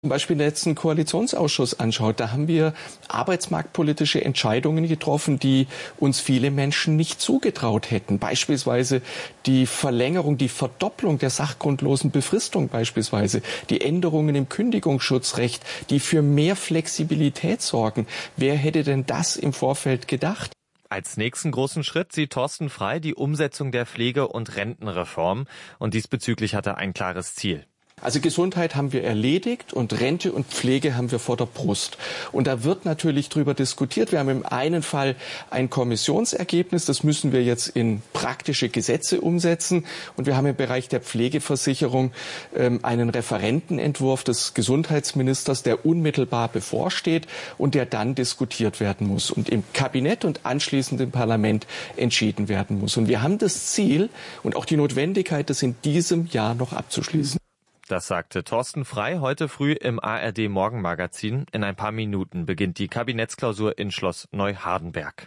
Zum Beispiel den letzten Koalitionsausschuss anschaut, da haben wir arbeitsmarktpolitische Entscheidungen getroffen, die uns viele Menschen nicht zugetraut hätten. Beispielsweise die Verlängerung, die Verdopplung der sachgrundlosen Befristung beispielsweise, die Änderungen im Kündigungsschutzrecht, die für mehr Flexibilität sorgen. Wer hätte denn das im Vorfeld gedacht? Als nächsten großen Schritt sieht Thorsten Frey die Umsetzung der Pflege- und Rentenreform. Und diesbezüglich hat er ein klares Ziel. Also Gesundheit haben wir erledigt und Rente und Pflege haben wir vor der Brust. Und da wird natürlich drüber diskutiert. Wir haben im einen Fall ein Kommissionsergebnis, das müssen wir jetzt in praktische Gesetze umsetzen. Und wir haben im Bereich der Pflegeversicherung einen Referentenentwurf des Gesundheitsministers, der unmittelbar bevorsteht und der dann diskutiert werden muss und im Kabinett und anschließend im Parlament entschieden werden muss. Und wir haben das Ziel und auch die Notwendigkeit, das in diesem Jahr noch abzuschließen. Das sagte Thorsten Frey heute früh im ARD Morgenmagazin. In ein paar Minuten beginnt die Kabinettsklausur in Schloss Neuhardenberg.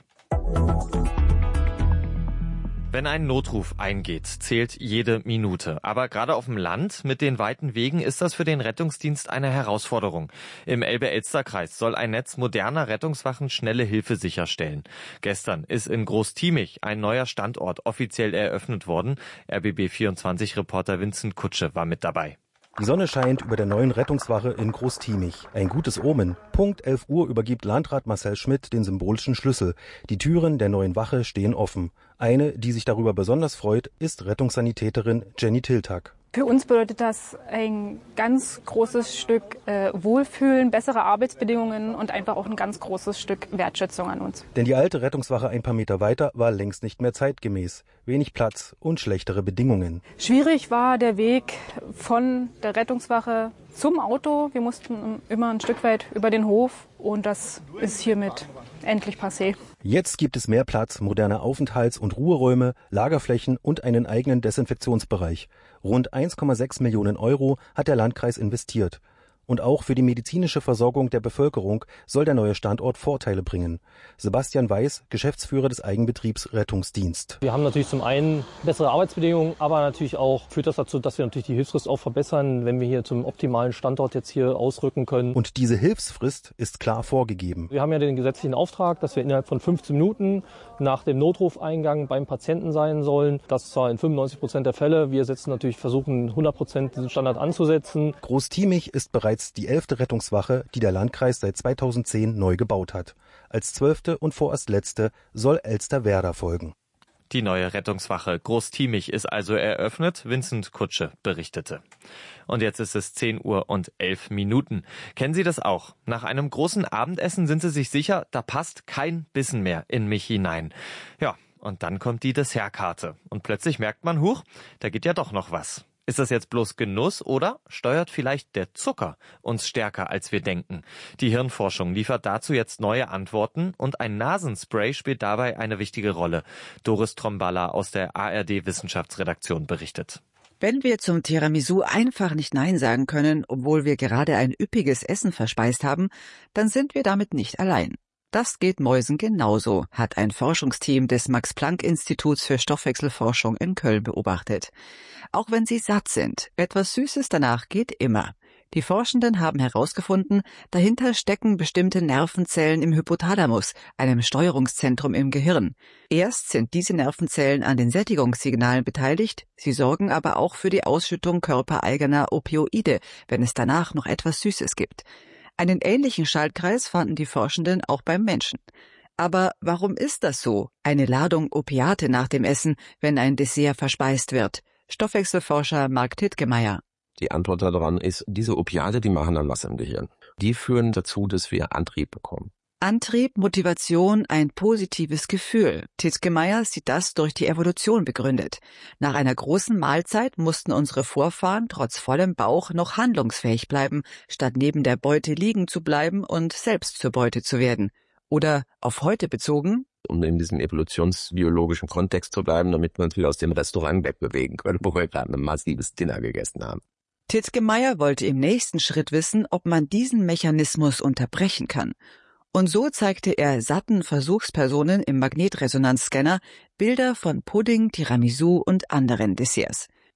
Wenn ein Notruf eingeht, zählt jede Minute. Aber gerade auf dem Land mit den weiten Wegen ist das für den Rettungsdienst eine Herausforderung. Im Elbe-Elster-Kreis soll ein Netz moderner Rettungswachen schnelle Hilfe sicherstellen. Gestern ist in Groß-Tiemich ein neuer Standort offiziell eröffnet worden. RBB24-Reporter Vincent Kutsche war mit dabei. Die Sonne scheint über der neuen Rettungswache in Groß-Tiemich. Ein gutes Omen. Punkt 11 Uhr übergibt Landrat Marcel Schmidt den symbolischen Schlüssel. Die Türen der neuen Wache stehen offen. Eine, die sich darüber besonders freut, ist Rettungssanitäterin Jenny Tiltak. Für uns bedeutet das ein ganz großes Stück Wohlfühlen, bessere Arbeitsbedingungen und einfach auch ein ganz großes Stück Wertschätzung an uns. Denn die alte Rettungswache ein paar Meter weiter war längst nicht mehr zeitgemäß. Wenig Platz und schlechtere Bedingungen. Schwierig war der Weg von der Rettungswache zum Auto. Wir mussten immer ein Stück weit über den Hof und das ist hiermit endlich passé. Jetzt gibt es mehr Platz, moderne Aufenthalts- und Ruheräume, Lagerflächen und einen eigenen Desinfektionsbereich. Rund 1,6 Millionen Euro hat der Landkreis investiert. Und auch für die medizinische Versorgung der Bevölkerung soll der neue Standort Vorteile bringen. Sebastian Weiß, Geschäftsführer des Eigenbetriebs Rettungsdienst. Wir haben natürlich zum einen bessere Arbeitsbedingungen, aber natürlich auch führt das dazu, dass wir natürlich die Hilfsfrist auch verbessern, wenn wir hier zum optimalen Standort jetzt hier ausrücken können. Und diese Hilfsfrist ist klar vorgegeben. Wir haben ja den gesetzlichen Auftrag, dass wir innerhalb von 15 Minuten nach dem Notrufeingang beim Patienten sein sollen. Das zwar in 95% der Fälle. Wir versuchen 100% diesen Standard anzusetzen. Groß-Tiemich ist bereits die 11. Rettungswache, die der Landkreis seit 2010 neu gebaut hat. Als 12. und vorerst letzte soll Elsterwerda folgen. Die neue Rettungswache Groß-Tiemich ist also eröffnet. Vincent Kutsche berichtete. Und jetzt ist es 10 Uhr und 11 Minuten. Kennen Sie das auch? Nach einem großen Abendessen sind Sie sich sicher, da passt kein Bissen mehr in mich hinein. Ja, und dann kommt die Dessertkarte. Und plötzlich merkt man, huch, da geht ja doch noch was. Ist das jetzt bloß Genuss oder steuert vielleicht der Zucker uns stärker, als wir denken? Die Hirnforschung liefert dazu jetzt neue Antworten und ein Nasenspray spielt dabei eine wichtige Rolle. Doris Tromballa aus der ARD-Wissenschaftsredaktion berichtet. Wenn wir zum Tiramisu einfach nicht Nein sagen können, obwohl wir gerade ein üppiges Essen verspeist haben, dann sind wir damit nicht allein. Das geht Mäusen genauso, hat ein Forschungsteam des Max-Planck-Instituts für Stoffwechselforschung in Köln beobachtet. Auch wenn sie satt sind, etwas Süßes danach geht immer. Die Forschenden haben herausgefunden, dahinter stecken bestimmte Nervenzellen im Hypothalamus, einem Steuerungszentrum im Gehirn. Erst sind diese Nervenzellen an den Sättigungssignalen beteiligt, sie sorgen aber auch für die Ausschüttung körpereigener Opioide, wenn es danach noch etwas Süßes gibt. Einen ähnlichen Schaltkreis fanden die Forschenden auch beim Menschen. Aber warum ist das so? Eine Ladung Opiate nach dem Essen, wenn ein Dessert verspeist wird? Stoffwechselforscher Mark Tittgemeier. Die Antwort daran ist, diese Opiate, die machen dann was im Gehirn. Die führen dazu, dass wir Antrieb bekommen. Antrieb, Motivation, ein positives Gefühl. Tittgemeier sieht das durch die Evolution begründet. Nach einer großen Mahlzeit mussten unsere Vorfahren trotz vollem Bauch noch handlungsfähig bleiben, statt neben der Beute liegen zu bleiben und selbst zur Beute zu werden. Oder auf heute bezogen, um in diesem evolutionsbiologischen Kontext zu bleiben, damit wir uns wieder aus dem Restaurant wegbewegen können, wo wir gerade ein massives Dinner gegessen haben. Tittgemeier wollte im nächsten Schritt wissen, ob man diesen Mechanismus unterbrechen kann. Und so zeigte er satten Versuchspersonen im Magnetresonanzscanner Bilder von Pudding, Tiramisu und anderen Desserts.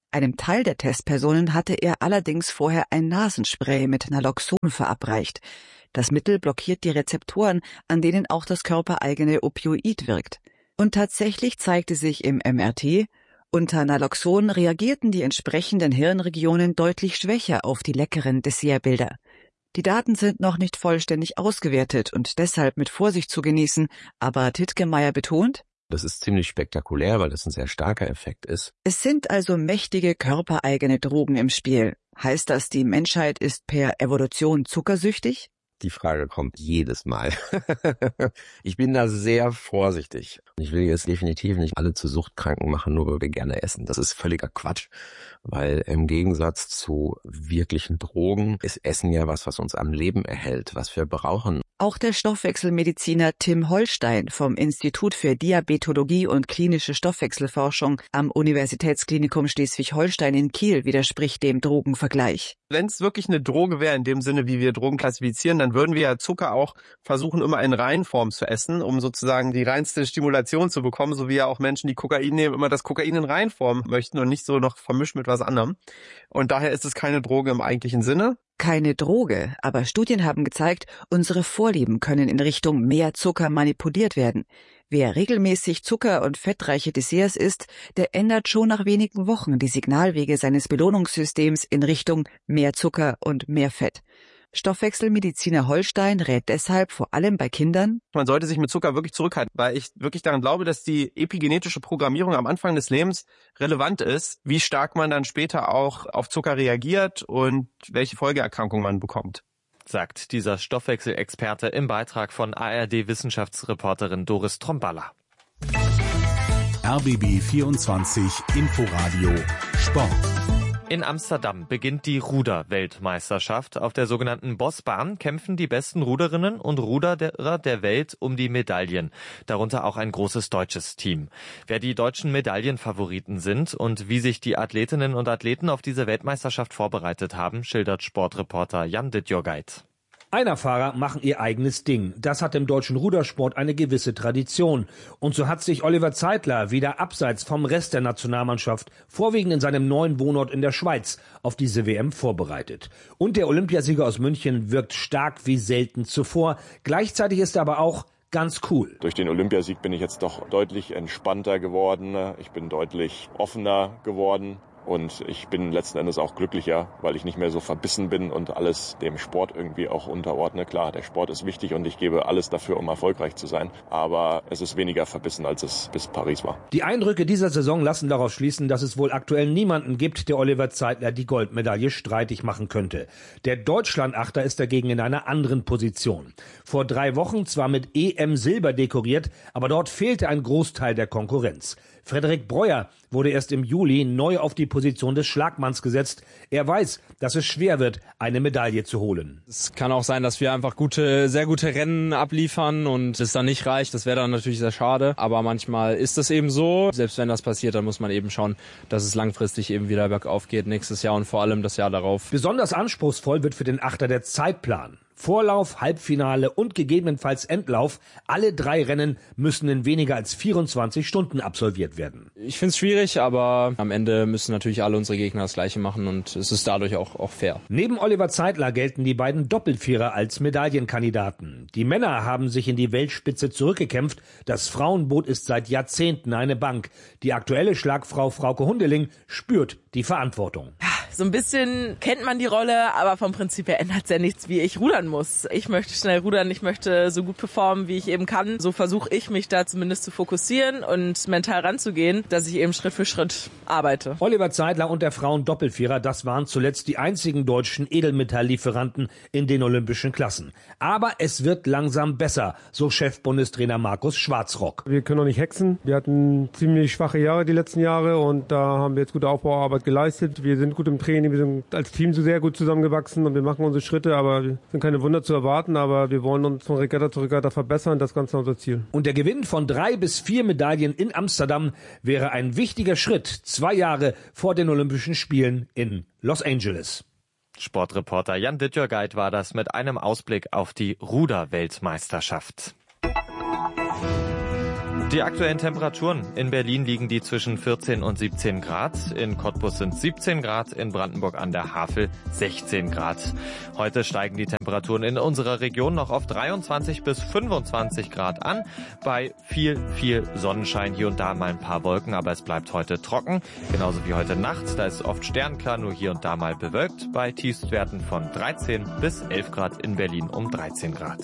Einem Teil der Testpersonen hatte er allerdings vorher ein Nasenspray mit Naloxon verabreicht. Das Mittel blockiert die Rezeptoren, an denen auch das körpereigene Opioid wirkt. Und tatsächlich zeigte sich im MRT, unter Naloxon reagierten die entsprechenden Hirnregionen deutlich schwächer auf die leckeren Dessertbilder. Die Daten sind noch nicht vollständig ausgewertet und deshalb mit Vorsicht zu genießen, aber Tittgemeier betont, das ist ziemlich spektakulär, weil das ein sehr starker Effekt ist. Es sind also mächtige körpereigene Drogen im Spiel. Heißt das, die Menschheit ist per Evolution zuckersüchtig? Die Frage kommt jedes Mal. Ich bin da sehr vorsichtig. Ich will jetzt definitiv nicht alle zu Suchtkranken machen, nur weil wir gerne essen. Das ist völliger Quatsch, weil im Gegensatz zu wirklichen Drogen ist Essen ja was uns am Leben erhält, was wir brauchen. Auch der Stoffwechselmediziner Tim Holstein vom Institut für Diabetologie und klinische Stoffwechselforschung am Universitätsklinikum Schleswig-Holstein in Kiel widerspricht dem Drogenvergleich. Wenn es wirklich eine Droge wäre, in dem Sinne, wie wir Drogen klassifizieren, dann würden wir ja Zucker auch versuchen, immer in Reinform zu essen, um sozusagen die reinste Stimulation zu bekommen, so wie ja auch Menschen, die Kokain nehmen, immer das Kokain in Reinform möchten und nicht so noch vermischt mit was anderem. Und daher ist es keine Droge im eigentlichen Sinne. Keine Droge, aber Studien haben gezeigt, unsere Vorlieben können in Richtung mehr Zucker manipuliert werden. Wer regelmäßig Zucker- und fettreiche Desserts isst, der ändert schon nach wenigen Wochen die Signalwege seines Belohnungssystems in Richtung mehr Zucker und mehr Fett. Stoffwechselmediziner Holstein rät deshalb vor allem bei Kindern: Man sollte sich mit Zucker wirklich zurückhalten, weil ich wirklich daran glaube, dass die epigenetische Programmierung am Anfang des Lebens relevant ist, wie stark man dann später auch auf Zucker reagiert und welche Folgeerkrankungen man bekommt. Sagt dieser Stoffwechselexperte im Beitrag von ARD-Wissenschaftsreporterin Doris Tromballa. RBB 24 Inforadio Sport. In Amsterdam beginnt die Ruder-Weltmeisterschaft. Auf der sogenannten Bossbahn kämpfen die besten Ruderinnen und Ruderer der Welt um die Medaillen. Darunter auch ein großes deutsches Team. Wer die deutschen Medaillenfavoriten sind und wie sich die Athletinnen und Athleten auf diese Weltmeisterschaft vorbereitet haben, schildert Sportreporter Jan Dittjorgeit. Einerfahrer machen ihr eigenes Ding. Das hat im deutschen Rudersport eine gewisse Tradition. Und so hat sich Oliver Zeitler wieder abseits vom Rest der Nationalmannschaft, vorwiegend in seinem neuen Wohnort in der Schweiz, auf diese WM vorbereitet. Und der Olympiasieger aus München wirkt stark wie selten zuvor. Gleichzeitig ist er aber auch ganz cool. Durch den Olympiasieg bin ich jetzt doch deutlich entspannter geworden. Ich bin deutlich offener geworden. Und ich bin letzten Endes auch glücklicher, weil ich nicht mehr so verbissen bin und alles dem Sport irgendwie auch unterordne. Klar, der Sport ist wichtig und ich gebe alles dafür, um erfolgreich zu sein. Aber es ist weniger verbissen, als es bis Paris war. Die Eindrücke dieser Saison lassen darauf schließen, dass es wohl aktuell niemanden gibt, der Oliver Zeitler die Goldmedaille streitig machen könnte. Der Deutschlandachter ist dagegen in einer anderen Position. Vor 3 Wochen zwar mit EM-Silber dekoriert, aber dort fehlte ein Großteil der Konkurrenz. Frederik Breuer wurde erst im Juli neu auf die Position des Schlagmanns gesetzt. Er weiß, dass es schwer wird, eine Medaille zu holen. Es kann auch sein, dass wir einfach sehr gute Rennen abliefern und es dann nicht reicht. Das wäre dann natürlich sehr schade. Aber manchmal ist das eben so. Selbst wenn das passiert, dann muss man eben schauen, dass es langfristig eben wieder bergauf geht nächstes Jahr und vor allem das Jahr darauf. Besonders anspruchsvoll wird für den Achter der Zeitplan. Vorlauf, Halbfinale und gegebenenfalls Endlauf. Alle 3 Rennen müssen in weniger als 24 Stunden absolviert werden. Ich finde es schwierig, aber am Ende müssen natürlich alle unsere Gegner das Gleiche machen und es ist dadurch auch fair. Neben Oliver Zeitler gelten die beiden Doppelvierer als Medaillenkandidaten. Die Männer haben sich in die Weltspitze zurückgekämpft. Das Frauenboot ist seit Jahrzehnten eine Bank. Die aktuelle Schlagfrau Frauke Hundeling spürt die Verantwortung. So ein bisschen kennt man die Rolle, aber vom Prinzip her ändert es ja nichts, wie ich rudern muss. Ich möchte schnell rudern, ich möchte so gut performen, wie ich eben kann. So versuche ich mich da zumindest zu fokussieren und mental ranzugehen, dass ich eben Schritt für Schritt arbeite. Oliver Zeitler und der Frauen-Doppelvierer, das waren zuletzt die einzigen deutschen Edelmetalllieferanten in den olympischen Klassen. Aber es wird langsam besser, so Chefbundestrainer Markus Schwarzrock. Wir können noch nicht hexen. Wir hatten ziemlich schwache Jahre die letzten Jahre und da haben wir jetzt gute Aufbauarbeit geleistet. Wir sind gut im Training, wir sind als Team so sehr gut zusammengewachsen und wir machen unsere Schritte, aber es sind keine Wunder zu erwarten, aber wir wollen uns von Regatta zu Regatta verbessern, das Ganze ist unser Ziel. Und der Gewinn von 3 bis 4 Medaillen in Amsterdam wäre ein wichtiger Schritt, 2 Jahre vor den Olympischen Spielen in Los Angeles. Sportreporter Jan Dittjorgeit war das mit einem Ausblick auf die Ruder-Weltmeisterschaft. Die aktuellen Temperaturen. In Berlin liegen die zwischen 14 und 17 Grad. In Cottbus sind 17 Grad, in Brandenburg an der Havel 16 Grad. Heute steigen die Temperaturen in unserer Region noch auf 23 bis 25 Grad an. Bei viel Sonnenschein, hier und da mal ein paar Wolken, aber es bleibt heute trocken. Genauso wie heute Nacht. Da ist oft sternklar, nur hier und da mal bewölkt. Bei Tiefstwerten von 13 bis 11 Grad in Berlin um 13 Grad.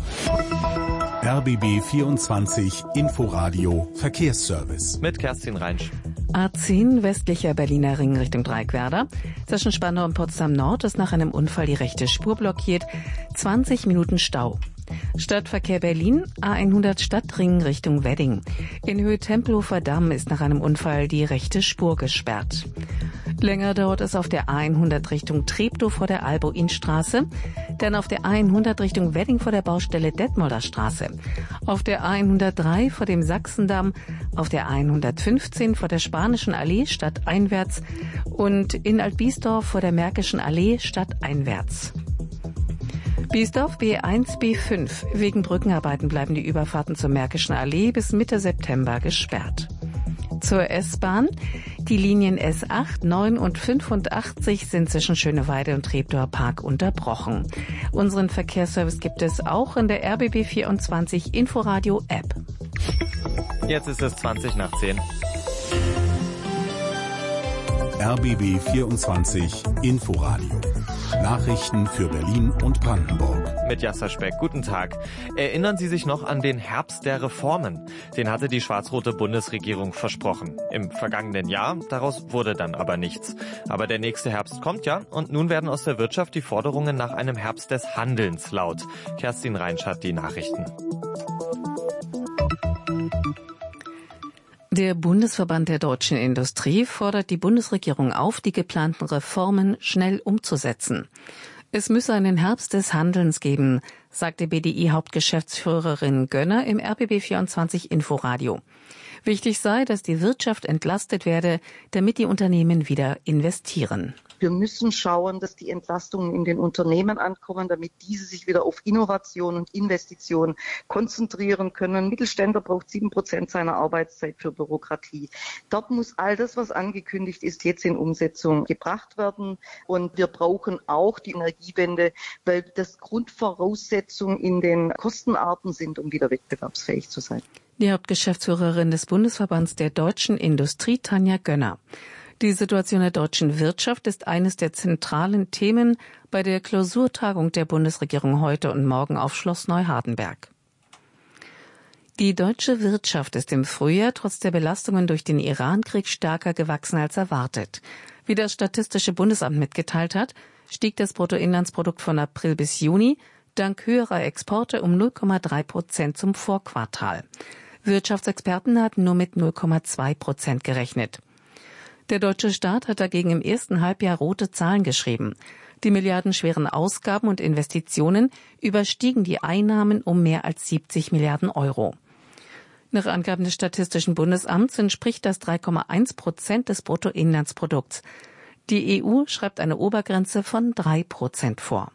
RBB 24 Inforadio Verkehrsservice. Mit Kerstin Reinsch. A10 westlicher Berliner Ring Richtung Dreieckwerder. Zwischen Spandau und Potsdam Nord ist nach einem Unfall die rechte Spur blockiert. 20 Minuten Stau. Stadtverkehr Berlin, A100 Stadtring Richtung Wedding. In Höhe Tempelhofer Damm ist nach einem Unfall die rechte Spur gesperrt. Länger dauert es auf der A100 Richtung Treptow vor der Albo-Inn-Straße, dann auf der A100 Richtung Wedding vor der Baustelle Detmolder Straße, auf der A103 vor dem Sachsendamm, auf der A115 vor der Spanischen Allee stadteinwärts und in Altbiesdorf vor der Märkischen Allee stadteinwärts. Biesdorf B1, B5. Wegen Brückenarbeiten bleiben die Überfahrten zur Märkischen Allee bis Mitte September gesperrt. Zur S-Bahn. Die Linien S8, 9 und 85 sind zwischen Schöneweide und Treptower Park unterbrochen. Unseren Verkehrsservice gibt es auch in der RBB 24 Inforadio App. Jetzt ist es 20 nach 10. RBB 24 Inforadio. Nachrichten für Berlin und Brandenburg. Mit Jasser Speck, guten Tag. Erinnern Sie sich noch an den Herbst der Reformen? Den hatte die schwarz-rote Bundesregierung versprochen. Im vergangenen Jahr, daraus wurde dann aber nichts. Aber der nächste Herbst kommt ja und nun werden aus der Wirtschaft die Forderungen nach einem Herbst des Handelns laut. Kerstin Reinsch hat die Nachrichten. Der Bundesverband der deutschen Industrie fordert die Bundesregierung auf, die geplanten Reformen schnell umzusetzen. Es müsse einen Herbst des Handelns geben, sagte BDI-Hauptgeschäftsführerin Gönner im RBB 24 Inforadio. Wichtig sei, dass die Wirtschaft entlastet werde, damit die Unternehmen wieder investieren. Wir müssen schauen, dass die Entlastungen in den Unternehmen ankommen, damit diese sich wieder auf Innovation und Investition konzentrieren können. Ein Mittelständler braucht 7% seiner Arbeitszeit für Bürokratie. Dort muss all das, was angekündigt ist, jetzt in Umsetzung gebracht werden. Und wir brauchen auch die Energiewende, weil das Grundvoraussetzung in den Kostenarten sind, um wieder wettbewerbsfähig zu sein. Die Hauptgeschäftsführerin des Bundesverbands der deutschen Industrie, Tanja Gönner. Die Situation der deutschen Wirtschaft ist eines der zentralen Themen bei der Klausurtagung der Bundesregierung heute und morgen auf Schloss Neuhardenberg. Die deutsche Wirtschaft ist im Frühjahr trotz der Belastungen durch den Iran-Krieg stärker gewachsen als erwartet. Wie das Statistische Bundesamt mitgeteilt hat, stieg das Bruttoinlandsprodukt von April bis Juni dank höherer Exporte um 0,3% zum Vorquartal. Wirtschaftsexperten hatten nur mit 0,2% gerechnet. Der deutsche Staat hat dagegen im ersten Halbjahr rote Zahlen geschrieben. Die milliardenschweren Ausgaben und Investitionen überstiegen die Einnahmen um mehr als 70 Milliarden Euro. Nach Angaben des Statistischen Bundesamts entspricht das 3,1% des Bruttoinlandsprodukts. Die EU schreibt eine Obergrenze von 3% vor.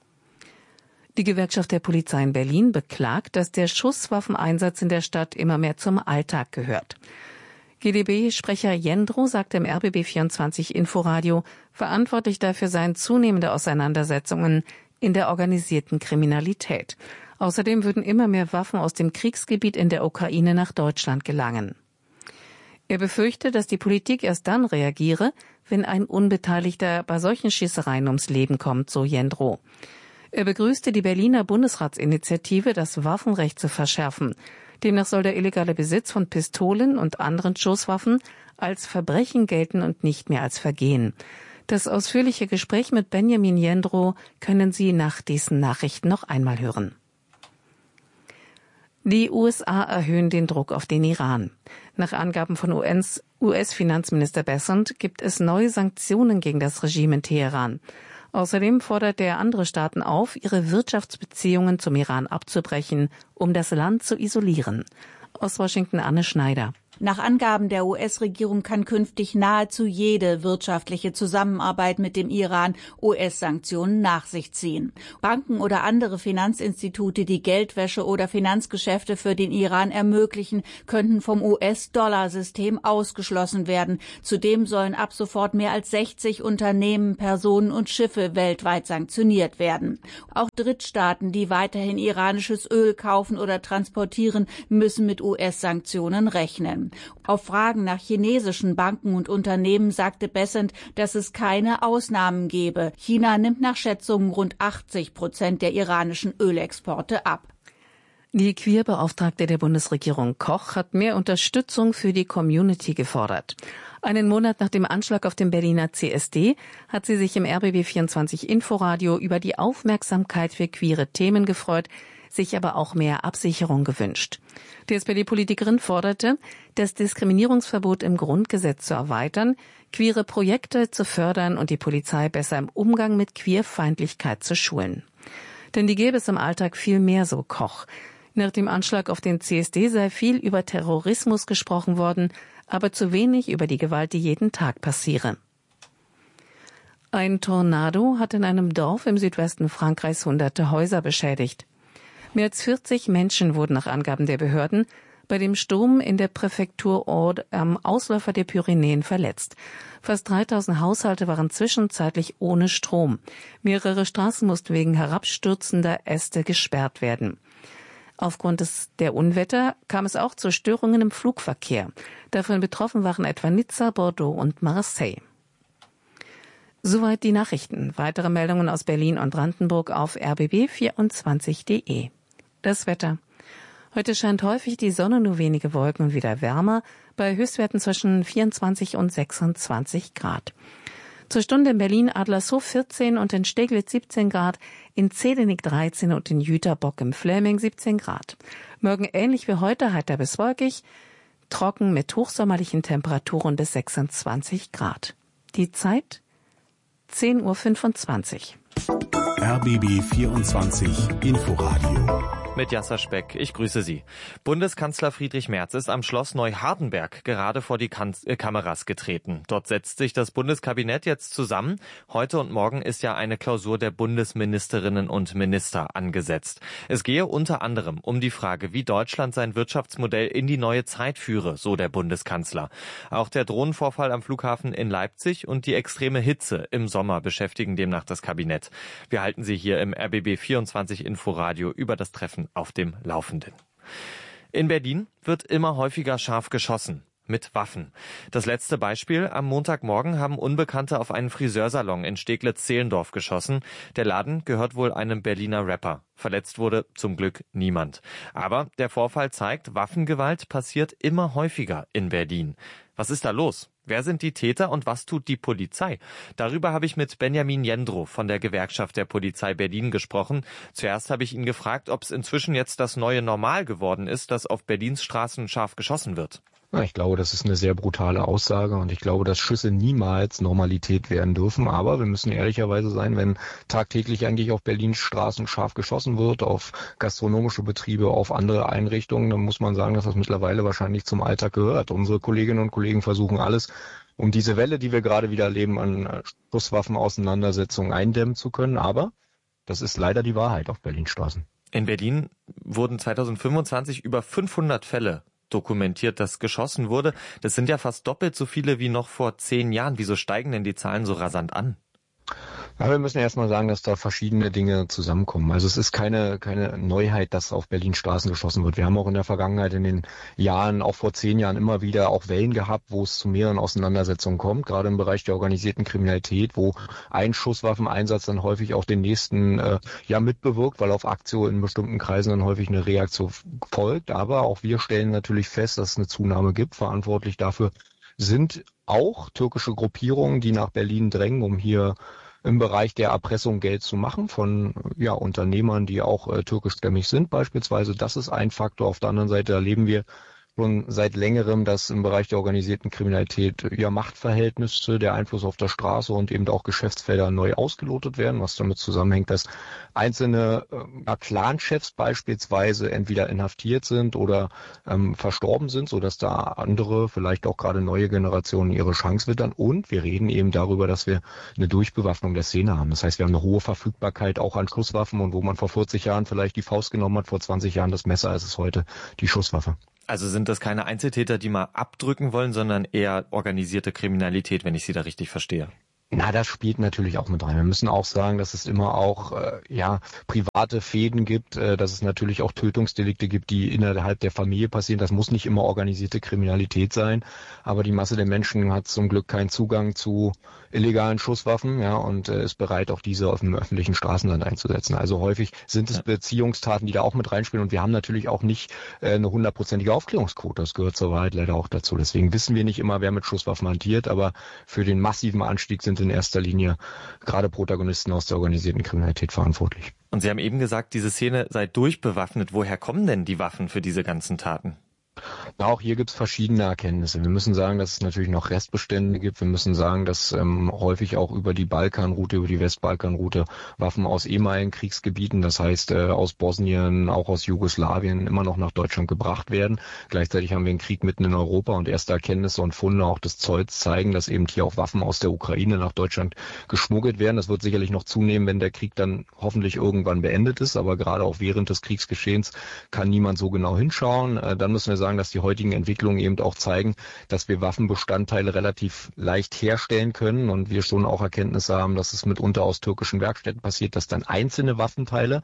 Die Gewerkschaft der Polizei in Berlin beklagt, dass der Schusswaffeneinsatz in der Stadt immer mehr zum Alltag gehört. GdB-Sprecher Jendro sagte im RBB 24 Inforadio, verantwortlich dafür seien zunehmende Auseinandersetzungen in der organisierten Kriminalität. Außerdem würden immer mehr Waffen aus dem Kriegsgebiet in der Ukraine nach Deutschland gelangen. Er befürchte, dass die Politik erst dann reagiere, wenn ein Unbeteiligter bei solchen Schießereien ums Leben kommt, so Jendro. Er begrüßte die Berliner Bundesratsinitiative, das Waffenrecht zu verschärfen. Demnach soll der illegale Besitz von Pistolen und anderen Schusswaffen als Verbrechen gelten und nicht mehr als Vergehen. Das ausführliche Gespräch mit Benjamin Jendro können Sie nach diesen Nachrichten noch einmal hören. Die USA erhöhen den Druck auf den Iran. Nach Angaben von US-Finanzminister Bessent gibt es neue Sanktionen gegen das Regime in Teheran. Außerdem fordert er andere Staaten auf, ihre Wirtschaftsbeziehungen zum Iran abzubrechen, um das Land zu isolieren. Aus Washington Anne Schneider. Nach Angaben der US-Regierung kann künftig nahezu jede wirtschaftliche Zusammenarbeit mit dem Iran US-Sanktionen nach sich ziehen. Banken oder andere Finanzinstitute, die Geldwäsche oder Finanzgeschäfte für den Iran ermöglichen, könnten vom US-Dollar-System ausgeschlossen werden. Zudem sollen ab sofort mehr als 60 Unternehmen, Personen und Schiffe weltweit sanktioniert werden. Auch Drittstaaten, die weiterhin iranisches Öl kaufen oder transportieren, müssen mit US-Sanktionen rechnen. Auf Fragen nach chinesischen Banken und Unternehmen sagte Bessent, dass es keine Ausnahmen gebe. China nimmt nach Schätzungen rund 80% der iranischen Ölexporte ab. Die Queerbeauftragte der Bundesregierung Koch hat mehr Unterstützung für die Community gefordert. Einen Monat nach dem Anschlag auf dem Berliner CSD hat sie sich im RBB24 Inforadio über die Aufmerksamkeit für queere Themen gefreut, sich aber auch mehr Absicherung gewünscht. Die SPD-Politikerin forderte, das Diskriminierungsverbot im Grundgesetz zu erweitern, queere Projekte zu fördern und die Polizei besser im Umgang mit Queerfeindlichkeit zu schulen. Denn die gäbe es im Alltag viel mehr, so Koch. Nach dem Anschlag auf den CSD sei viel über Terrorismus gesprochen worden, aber zu wenig über die Gewalt, die jeden Tag passiere. Ein Tornado hat in einem Dorf im Südwesten Frankreichs hunderte Häuser beschädigt. Mehr als 40 Menschen wurden nach Angaben der Behörden bei dem Sturm in der Präfektur Aude am Ausläufer der Pyrenäen verletzt. Fast 3000 Haushalte waren zwischenzeitlich ohne Strom. Mehrere Straßen mussten wegen herabstürzender Äste gesperrt werden. Aufgrund der Unwetter kam es auch zu Störungen im Flugverkehr. Davon betroffen waren etwa Nizza, Bordeaux und Marseille. Soweit die Nachrichten. Weitere Meldungen aus Berlin und Brandenburg auf rbb24.de. Das Wetter. Heute scheint häufig die Sonne, nur wenige Wolken und wieder wärmer, bei Höchstwerten zwischen 24 und 26 Grad. Zur Stunde in Berlin Adlershof 14 und in Steglitz 17 Grad, in Zedenick 13 und in Jüterbock im Fläming 17 Grad. Morgen ähnlich wie heute, heiter bis wolkig, trocken mit hochsommerlichen Temperaturen bis 26 Grad. Die Zeit 10:25 Uhr. RBB 24 Inforadio. Mit Jasser Speck, ich grüße Sie. Bundeskanzler Friedrich Merz ist am Schloss Neuhardenberg gerade vor die Kameras getreten. Dort setzt sich das Bundeskabinett jetzt zusammen. Heute und morgen ist ja eine Klausur der Bundesministerinnen und Minister angesetzt. Es gehe unter anderem um die Frage, wie Deutschland sein Wirtschaftsmodell in die neue Zeit führe, so der Bundeskanzler. Auch der Drohnenvorfall am Flughafen in Leipzig und die extreme Hitze im Sommer beschäftigen demnach das Kabinett. Wir halten Sie hier im RBB 24 Inforadio über das Treffen auf dem Laufenden. In Berlin wird immer häufiger scharf geschossen. Mit Waffen. Das letzte Beispiel: Am Montagmorgen haben Unbekannte auf einen Friseursalon in Steglitz-Zehlendorf geschossen. Der Laden gehört wohl einem Berliner Rapper. Verletzt wurde zum Glück niemand. Aber der Vorfall zeigt, Waffengewalt passiert immer häufiger in Berlin. Was ist da los? Wer sind die Täter und was tut die Polizei? Darüber habe ich mit Benjamin Jendrow von der Gewerkschaft der Polizei Berlin gesprochen. Zuerst habe ich ihn gefragt, ob es inzwischen jetzt das neue Normal geworden ist, dass auf Berlins Straßen scharf geschossen wird. Ich glaube, das ist eine sehr brutale Aussage und ich glaube, dass Schüsse niemals Normalität werden dürfen. Aber wir müssen ehrlicherweise sein, wenn tagtäglich eigentlich auf Berlins Straßen scharf geschossen wird, auf gastronomische Betriebe, auf andere Einrichtungen, dann muss man sagen, dass das mittlerweile wahrscheinlich zum Alltag gehört. Unsere Kolleginnen und Kollegen versuchen alles, um diese Welle, die wir gerade wieder erleben, an Schusswaffenauseinandersetzungen eindämmen zu können. Aber das ist leider die Wahrheit auf Berlins Straßen. In Berlin wurden 2025 über 500 Fälle dokumentiert, dass geschossen wurde. Das sind ja fast doppelt so viele wie noch vor 10 Jahren. Wieso steigen denn die Zahlen so rasant an? Ja, wir müssen erstmal sagen, dass da verschiedene Dinge zusammenkommen. Also es ist keine Neuheit, dass auf Berlins Straßen geschossen wird. Wir haben auch in der Vergangenheit, in den Jahren, auch vor 10 Jahren immer wieder auch Wellen gehabt, wo es zu mehreren Auseinandersetzungen kommt, gerade im Bereich der organisierten Kriminalität, wo ein Schusswaffeneinsatz dann häufig auch den nächsten mitbewirkt, weil auf Aktion in bestimmten Kreisen dann häufig eine Reaktion folgt. Aber auch wir stellen natürlich fest, dass es eine Zunahme gibt. Verantwortlich dafür sind auch türkische Gruppierungen, die nach Berlin drängen, um hier im Bereich der Erpressung Geld zu machen von Unternehmern, die auch türkischstämmig sind beispielsweise. Das ist ein Faktor. Auf der anderen Seite erleben wir schon seit längerem, dass im Bereich der organisierten Kriminalität Machtverhältnisse, der Einfluss auf der Straße und eben auch Geschäftsfelder neu ausgelotet werden, was damit zusammenhängt, dass einzelne Clanchefs beispielsweise entweder inhaftiert sind oder verstorben sind, sodass da andere, vielleicht auch gerade neue Generationen ihre Chance wittern. Und wir reden eben darüber, dass wir eine Durchbewaffnung der Szene haben. Das heißt, wir haben eine hohe Verfügbarkeit auch an Schusswaffen, und wo man vor 40 Jahren vielleicht die Faust genommen hat, vor 20 Jahren das Messer, ist es heute die Schusswaffe. Also sind das keine Einzeltäter, die mal abdrücken wollen, sondern eher organisierte Kriminalität, wenn ich Sie da richtig verstehe? Na, das spielt natürlich auch mit rein. Wir müssen auch sagen, dass es immer auch private Fäden gibt, dass es natürlich auch Tötungsdelikte gibt, die innerhalb der Familie passieren. Das muss nicht immer organisierte Kriminalität sein, aber die Masse der Menschen hat zum Glück keinen Zugang zu illegalen Schusswaffen, und ist bereit, auch diese auf dem öffentlichen Straßenland einzusetzen. Also häufig sind es Beziehungstaten, die da auch mit reinspielen, und wir haben natürlich auch nicht eine 100%ige Aufklärungsquote. Das gehört zur Wahrheit leider auch dazu. Deswegen wissen wir nicht immer, wer mit Schusswaffen hantiert, aber für den massiven Anstieg sind in erster Linie gerade Protagonisten aus der organisierten Kriminalität verantwortlich. Und Sie haben eben gesagt, diese Szene sei durchbewaffnet. Woher kommen denn die Waffen für diese ganzen Taten? Na, auch hier gibt es verschiedene Erkenntnisse. Wir müssen sagen, dass es natürlich noch Restbestände gibt. Wir müssen sagen, dass häufig auch über die Balkanroute, über die Westbalkanroute Waffen aus ehemaligen Kriegsgebieten, das heißt aus Bosnien, auch aus Jugoslawien, immer noch nach Deutschland gebracht werden. Gleichzeitig haben wir einen Krieg mitten in Europa, und erste Erkenntnisse und Funde auch des Zolls zeigen, dass eben hier auch Waffen aus der Ukraine nach Deutschland geschmuggelt werden. Das wird sicherlich noch zunehmen, wenn der Krieg dann hoffentlich irgendwann beendet ist. Aber gerade auch während des Kriegsgeschehens kann niemand so genau hinschauen. Dann müssen wir sagen, dass die heutigen Entwicklungen eben auch zeigen, dass wir Waffenbestandteile relativ leicht herstellen können, und wir schon auch Erkenntnisse haben, dass es mitunter aus türkischen Werkstätten passiert, dass dann einzelne Waffenteile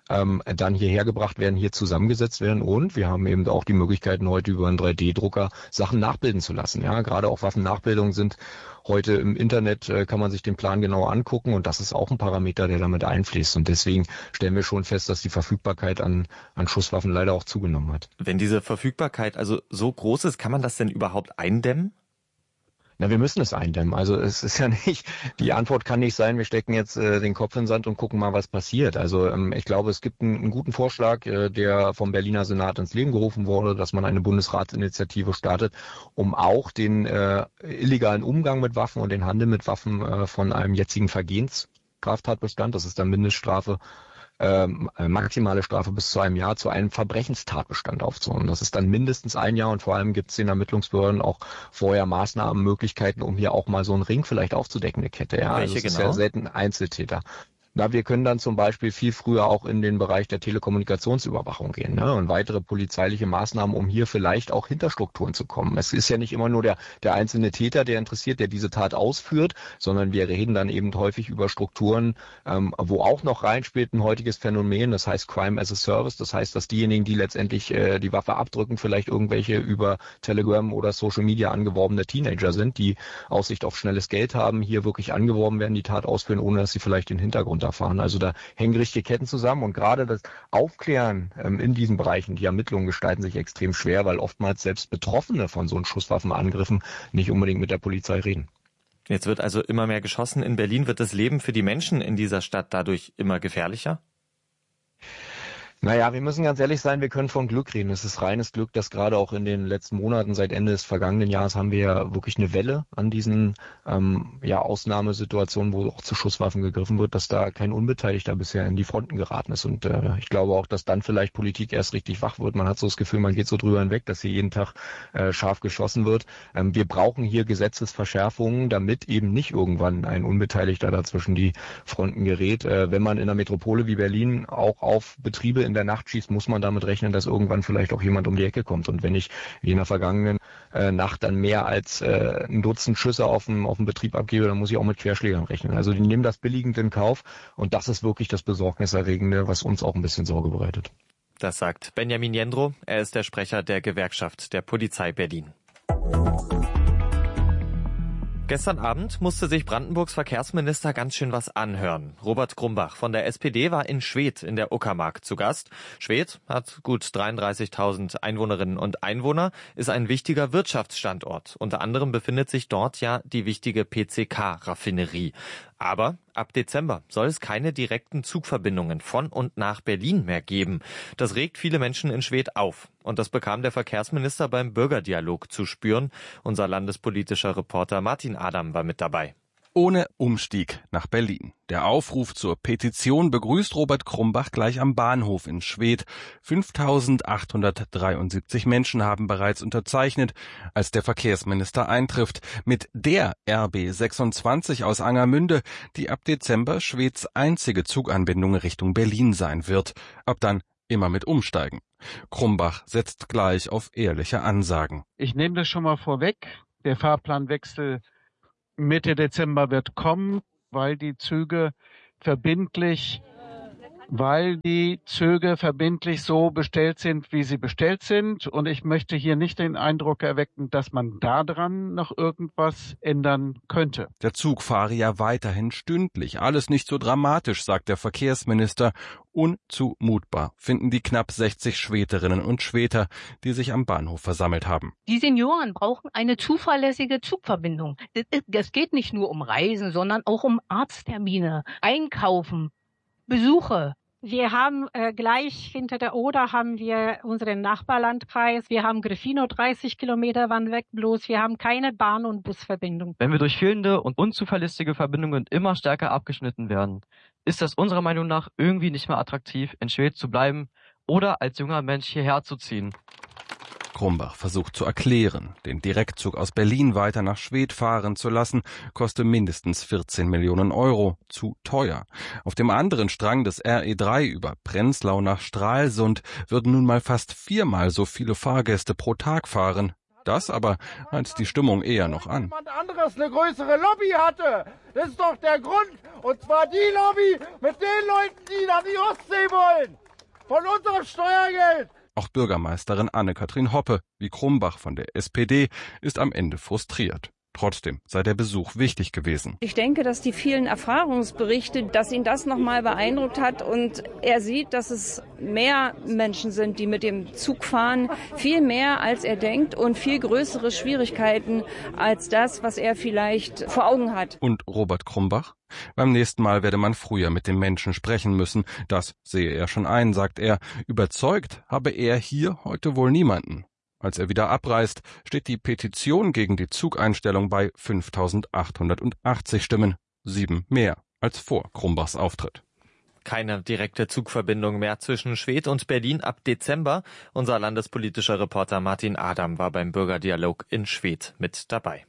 dann hierher gebracht werden, hier zusammengesetzt werden, und wir haben eben auch die Möglichkeiten, heute über einen 3D-Drucker Sachen nachbilden zu lassen. Ja, gerade auch Waffennachbildungen sind heute im Internet, kann man sich den Plan genau angucken, und das ist auch ein Parameter, der damit einfließt, und deswegen stellen wir schon fest, dass die Verfügbarkeit an Schusswaffen leider auch zugenommen hat. Wenn diese Verfügbarkeit also so groß ist, kann man das denn überhaupt eindämmen? Na, wir müssen es eindämmen. Also es ist ja nicht, die Antwort kann nicht sein, wir stecken jetzt den Kopf in den Sand und gucken mal, was passiert. Also ich glaube, es gibt einen guten Vorschlag, der vom Berliner Senat ins Leben gerufen wurde, dass man eine Bundesratsinitiative startet, um auch den illegalen Umgang mit Waffen und den Handel mit Waffen von einem jetzigen Vergehensstraftatbestand, das ist dann Mindeststrafe, maximale Strafe bis zu einem Jahr, zu einem Verbrechenstatbestand aufzunehmen. Das ist dann mindestens ein Jahr, und vor allem gibt es den Ermittlungsbehörden auch vorher Maßnahmen, Möglichkeiten, um hier auch mal so einen Ring vielleicht aufzudecken, eine Kette. Ja, welche also es genau? ist ja selten Einzeltäter. Na, wir können dann zum Beispiel viel früher auch in den Bereich der Telekommunikationsüberwachung gehen, und weitere polizeiliche Maßnahmen, um hier vielleicht auch Hinterstrukturen zu kommen. Es ist ja nicht immer nur der einzelne Täter, der interessiert, der diese Tat ausführt, sondern wir reden dann eben häufig über Strukturen, wo auch noch reinspielt ein heutiges Phänomen, das heißt Crime as a Service. Das heißt, dass diejenigen, die letztendlich die Waffe abdrücken, vielleicht irgendwelche über Telegram oder Social Media angeworbene Teenager sind, die Aussicht auf schnelles Geld haben, hier wirklich angeworben werden, die Tat ausführen, ohne dass sie vielleicht den Hintergrund erfahren. Also da hängen richtige Ketten zusammen, und gerade das Aufklären in diesen Bereichen, die Ermittlungen gestalten sich extrem schwer, weil oftmals selbst Betroffene von so Schusswaffenangriffen nicht unbedingt mit der Polizei reden. Jetzt wird also immer mehr geschossen. In Berlin wird das Leben für die Menschen in dieser Stadt dadurch immer gefährlicher? Naja, wir müssen ganz ehrlich sein, wir können von Glück reden. Es ist reines Glück, dass gerade auch in den letzten Monaten, seit Ende des vergangenen Jahres, haben wir ja wirklich eine Welle an diesen Ausnahmesituationen, wo auch zu Schusswaffen gegriffen wird, dass da kein Unbeteiligter bisher in die Fronten geraten ist. Und ich glaube auch, dass dann vielleicht Politik erst richtig wach wird. Man hat so das Gefühl, man geht so drüber hinweg, dass hier jeden Tag scharf geschossen wird. Wir brauchen hier Gesetzesverschärfungen, damit eben nicht irgendwann ein Unbeteiligter dazwischen die Fronten gerät. Wenn man in einer Metropole wie Berlin auch auf Betriebe in der Nacht schießt, muss man damit rechnen, dass irgendwann vielleicht auch jemand um die Ecke kommt. Und wenn ich wie in der vergangenen Nacht dann mehr als ein Dutzend Schüsse auf dem Betrieb abgebe, dann muss ich auch mit Querschlägern rechnen. Also die nehmen das billigend in Kauf, und das ist wirklich das Besorgniserregende, was uns auch ein bisschen Sorge bereitet. Das sagt Benjamin Jendrow. Er ist der Sprecher der Gewerkschaft der Polizei Berlin. Gestern Abend musste sich Brandenburgs Verkehrsminister ganz schön was anhören. Robert Grumbach von der SPD war in Schwedt in der Uckermark zu Gast. Schwedt hat gut 33.000 Einwohnerinnen und Einwohner, ist ein wichtiger Wirtschaftsstandort. Unter anderem befindet sich dort ja die wichtige PCK-Raffinerie. Aber ab Dezember soll es keine direkten Zugverbindungen von und nach Berlin mehr geben. Das regt viele Menschen in Schwedt auf. Und das bekam der Verkehrsminister beim Bürgerdialog zu spüren. Unser landespolitischer Reporter Martin Adam war mit dabei. Ohne Umstieg nach Berlin. Der Aufruf zur Petition begrüßt Robert Krumbach gleich am Bahnhof in Schwedt. 5.873 Menschen haben bereits unterzeichnet, als der Verkehrsminister eintrifft. Mit der RB 26 aus Angermünde, die ab Dezember Schweds einzige Zuganbindung Richtung Berlin sein wird. Ab dann immer mit Umsteigen. Krumbach setzt gleich auf ehrliche Ansagen. Ich nehme das schon mal vorweg. Der Fahrplanwechsel Mitte Dezember wird kommen, weil die Züge verbindlich so bestellt sind, wie sie bestellt sind. Und ich möchte hier nicht den Eindruck erwecken, dass man daran noch irgendwas ändern könnte. Der Zug fahre ja weiterhin stündlich. Alles nicht so dramatisch, sagt der Verkehrsminister. Unzumutbar finden die knapp 60 Schwederinnen und Schweder, die sich am Bahnhof versammelt haben. Die Senioren brauchen eine zuverlässige Zugverbindung. Es geht nicht nur um Reisen, sondern auch um Arzttermine, Einkaufen, Besuche. Wir haben gleich hinter der Oder haben wir unseren Nachbarlandkreis. Wir haben Gryffino 30 Kilometer wann weg bloß. Wir haben keine Bahn- und Busverbindung. Wenn wir durch fehlende und unzuverlässige Verbindungen immer stärker abgeschnitten werden, ist das unserer Meinung nach irgendwie nicht mehr attraktiv, in Schwedt zu bleiben oder als junger Mensch hierher zu ziehen. Krumbach versucht zu erklären, den Direktzug aus Berlin weiter nach Schwedt fahren zu lassen, koste mindestens 14 Millionen Euro. Zu teuer. Auf dem anderen Strang des RE3 über Prenzlau nach Stralsund würden nun mal fast 4-mal so viele Fahrgäste pro Tag fahren. Das aber heizt die Stimmung eher noch an. Jemand anderes eine größere Lobby hatte. Das ist doch der Grund. Und zwar die Lobby mit den Leuten, die nach die Ostsee wollen. Von unserem Steuergeld. Auch Bürgermeisterin Anne-Kathrin Hoppe, wie Krumbach von der SPD, ist am Ende frustriert. Trotzdem sei der Besuch wichtig gewesen. Ich denke, dass die vielen Erfahrungsberichte, dass ihn das nochmal beeindruckt hat und er sieht, dass es mehr Menschen sind, die mit dem Zug fahren, viel mehr als er denkt und viel größere Schwierigkeiten als das, was er vielleicht vor Augen hat. Und Robert Krumbach? Beim nächsten Mal werde man früher mit den Menschen sprechen müssen. Das sehe er schon ein, sagt er. Überzeugt habe er hier heute wohl niemanden. Als er wieder abreist, steht die Petition gegen die Zugeinstellung bei 5.880 Stimmen, 7 mehr als vor Krumbachs Auftritt. Keine direkte Zugverbindung mehr zwischen Schwedt und Berlin ab Dezember. Unser landespolitischer Reporter Martin Adam war beim Bürgerdialog in Schwedt mit dabei.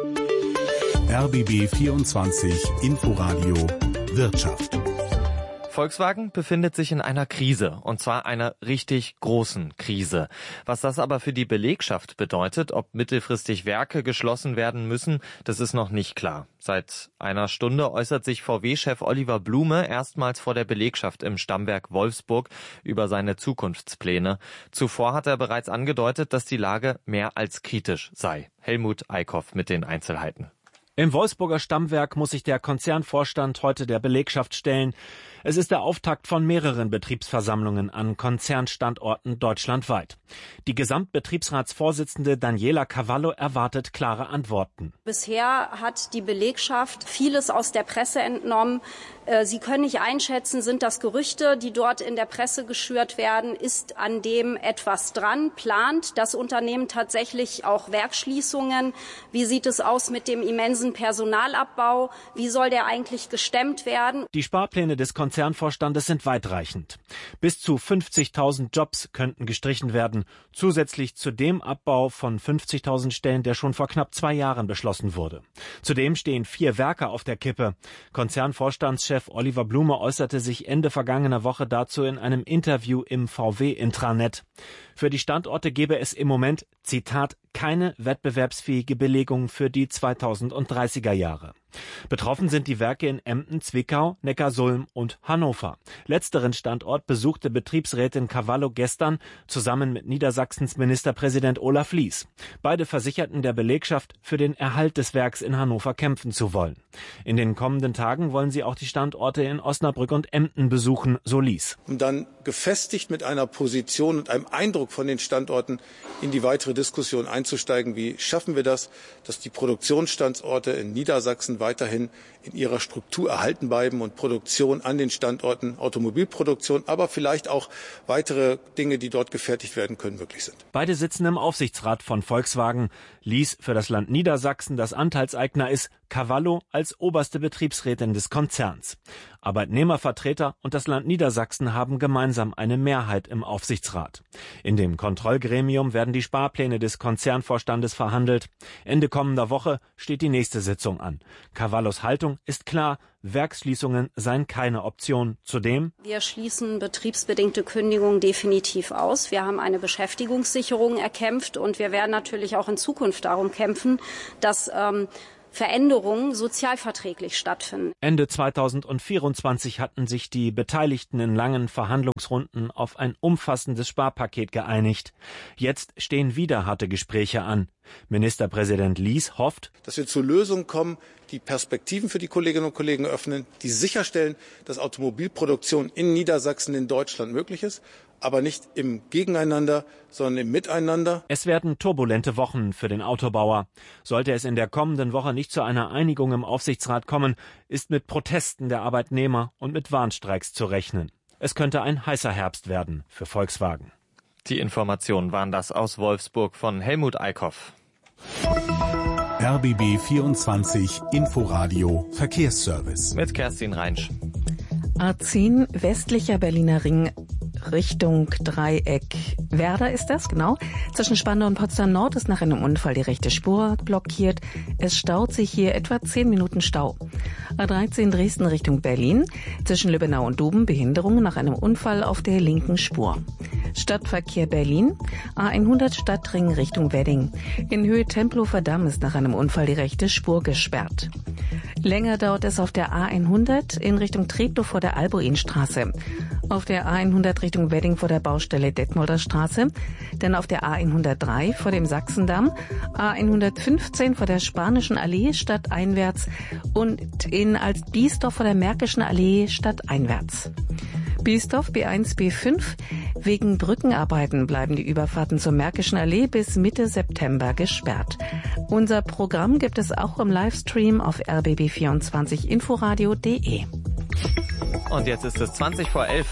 RBB 24 Inforadio Wirtschaft. Volkswagen befindet sich in einer Krise, und zwar einer richtig großen Krise. Was das aber für die Belegschaft bedeutet, ob mittelfristig Werke geschlossen werden müssen, das ist noch nicht klar. Seit einer Stunde äußert sich VW-Chef Oliver Blume erstmals vor der Belegschaft im Stammwerk Wolfsburg über seine Zukunftspläne. Zuvor hat er bereits angedeutet, dass die Lage mehr als kritisch sei. Helmut Eickhoff mit den Einzelheiten. Im Wolfsburger Stammwerk muss sich der Konzernvorstand heute der Belegschaft stellen. Es ist der Auftakt von mehreren Betriebsversammlungen an Konzernstandorten deutschlandweit. Die Gesamtbetriebsratsvorsitzende Daniela Cavallo erwartet klare Antworten. Bisher hat die Belegschaft vieles aus der Presse entnommen. Sie können nicht einschätzen, sind das Gerüchte, die dort in der Presse geschürt werden, ist an dem etwas dran, plant das Unternehmen tatsächlich auch Werksschließungen? Wie sieht es aus mit dem immensen Personalabbau? Wie soll der eigentlich gestemmt werden? Die Sparpläne des Konzernvorstandes sind weitreichend. Bis zu 50.000 Jobs könnten gestrichen werden, zusätzlich zu dem Abbau von 50.000 Stellen, der schon vor knapp 2 Jahren beschlossen wurde. Zudem stehen 4 Werke auf der Kippe. Konzernvorstandschef Oliver Blume äußerte sich Ende vergangener Woche dazu in einem Interview im VW-Intranet. Für die Standorte gebe es im Moment, Zitat, keine wettbewerbsfähige Belegung für die 2030er Jahre. Betroffen sind die Werke in Emden, Zwickau, Neckarsulm und Hannover. Letzteren Standort besuchte Betriebsrätin Cavallo gestern zusammen mit Niedersachsens Ministerpräsident Olaf Lies. Beide versicherten der Belegschaft, für den Erhalt des Werks in Hannover kämpfen zu wollen. In den kommenden Tagen wollen sie auch die Standorte in Osnabrück und Emden besuchen, so Lies. Um dann gefestigt mit einer Position und einem Eindruck von den Standorten in die weitere Diskussion einzusteigen. Wie schaffen wir das, dass die Produktionsstandorte in Niedersachsen weiterhin in ihrer Struktur erhalten bleiben und Produktion an den Standorten, Automobilproduktion, aber vielleicht auch weitere Dinge, die dort gefertigt werden können, möglich sind. Beide sitzen im Aufsichtsrat von Volkswagen. Lies für das Land Niedersachsen, das Anteilseigner ist, Cavallo als oberste Betriebsrätin des Konzerns. Arbeitnehmervertreter und das Land Niedersachsen haben gemeinsam eine Mehrheit im Aufsichtsrat. In dem Kontrollgremium werden die Sparpläne des Konzernvorstandes verhandelt. Ende kommender Woche steht die nächste Sitzung an. Cavallos Haltung ist klar, Werksschließungen seien keine Option. Zudem: Wir schließen betriebsbedingte Kündigungen definitiv aus. Wir haben eine Beschäftigungssicherung erkämpft und wir werden natürlich auch in Zukunft darum kämpfen, dass Veränderungen sozialverträglich stattfinden. Ende 2024 hatten sich die Beteiligten in langen Verhandlungsrunden auf ein umfassendes Sparpaket geeinigt. Jetzt stehen wieder harte Gespräche an. Ministerpräsident Lies hofft, dass wir zu Lösungen kommen, die Perspektiven für die Kolleginnen und Kollegen öffnen, die sicherstellen, dass Automobilproduktion in Niedersachsen, in Deutschland möglich ist, aber nicht im Gegeneinander, sondern im Miteinander. Es werden turbulente Wochen für den Autobauer. Sollte es in der kommenden Woche nicht zu einer Einigung im Aufsichtsrat kommen, ist mit Protesten der Arbeitnehmer und mit Warnstreiks zu rechnen. Es könnte ein heißer Herbst werden für Volkswagen. Die Informationen waren das aus Wolfsburg von Helmut Eickhoff. RBB 24 Inforadio Verkehrsservice. Mit Kerstin Reinsch. A10 westlicher Berliner Ring Richtung Dreieck. Werder ist das, genau. Zwischen Spandau und Potsdam Nord ist nach einem Unfall die rechte Spur blockiert. Es staut sich hier etwa 10 Minuten Stau. A13 Dresden Richtung Berlin. Zwischen Lübbenau und Duben Behinderungen nach einem Unfall auf der linken Spur. Stadtverkehr Berlin. A100 Stadtring Richtung Wedding. In Höhe Tempelhofer Damm ist nach einem Unfall die rechte Spur gesperrt. Länger dauert es auf der A100 in Richtung Treptow vor der Albuinstraße. Auf der A100 Richtung Wedding vor der Baustelle Detmolder Straße. Dann auf der A103 vor dem Sachsendamm. A115 vor der Spanischen Allee stadteinwärts. Und in Altbiesdorf vor der Märkischen Allee stadteinwärts. Biesdorf B1, B5. Wegen Brückenarbeiten bleiben die Überfahrten zur Märkischen Allee bis Mitte September gesperrt. Unser Programm gibt es auch im Livestream auf rbb24inforadio.de. Und jetzt ist es 20 vor 11.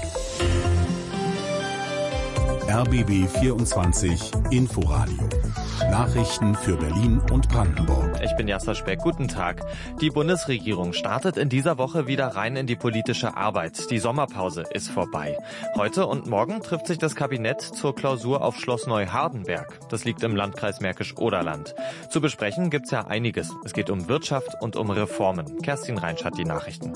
RBB 24 Inforadio. Nachrichten für Berlin und Brandenburg. Ich bin Jasser Speck. Guten Tag. Die Bundesregierung startet in dieser Woche wieder rein in die politische Arbeit. Die Sommerpause ist vorbei. Heute und morgen trifft sich das Kabinett zur Klausur auf Schloss Neuhardenberg. Das liegt im Landkreis Märkisch-Oderland. Zu besprechen gibt's ja einiges. Es geht um Wirtschaft und um Reformen. Kerstin Reinsch hat die Nachrichten.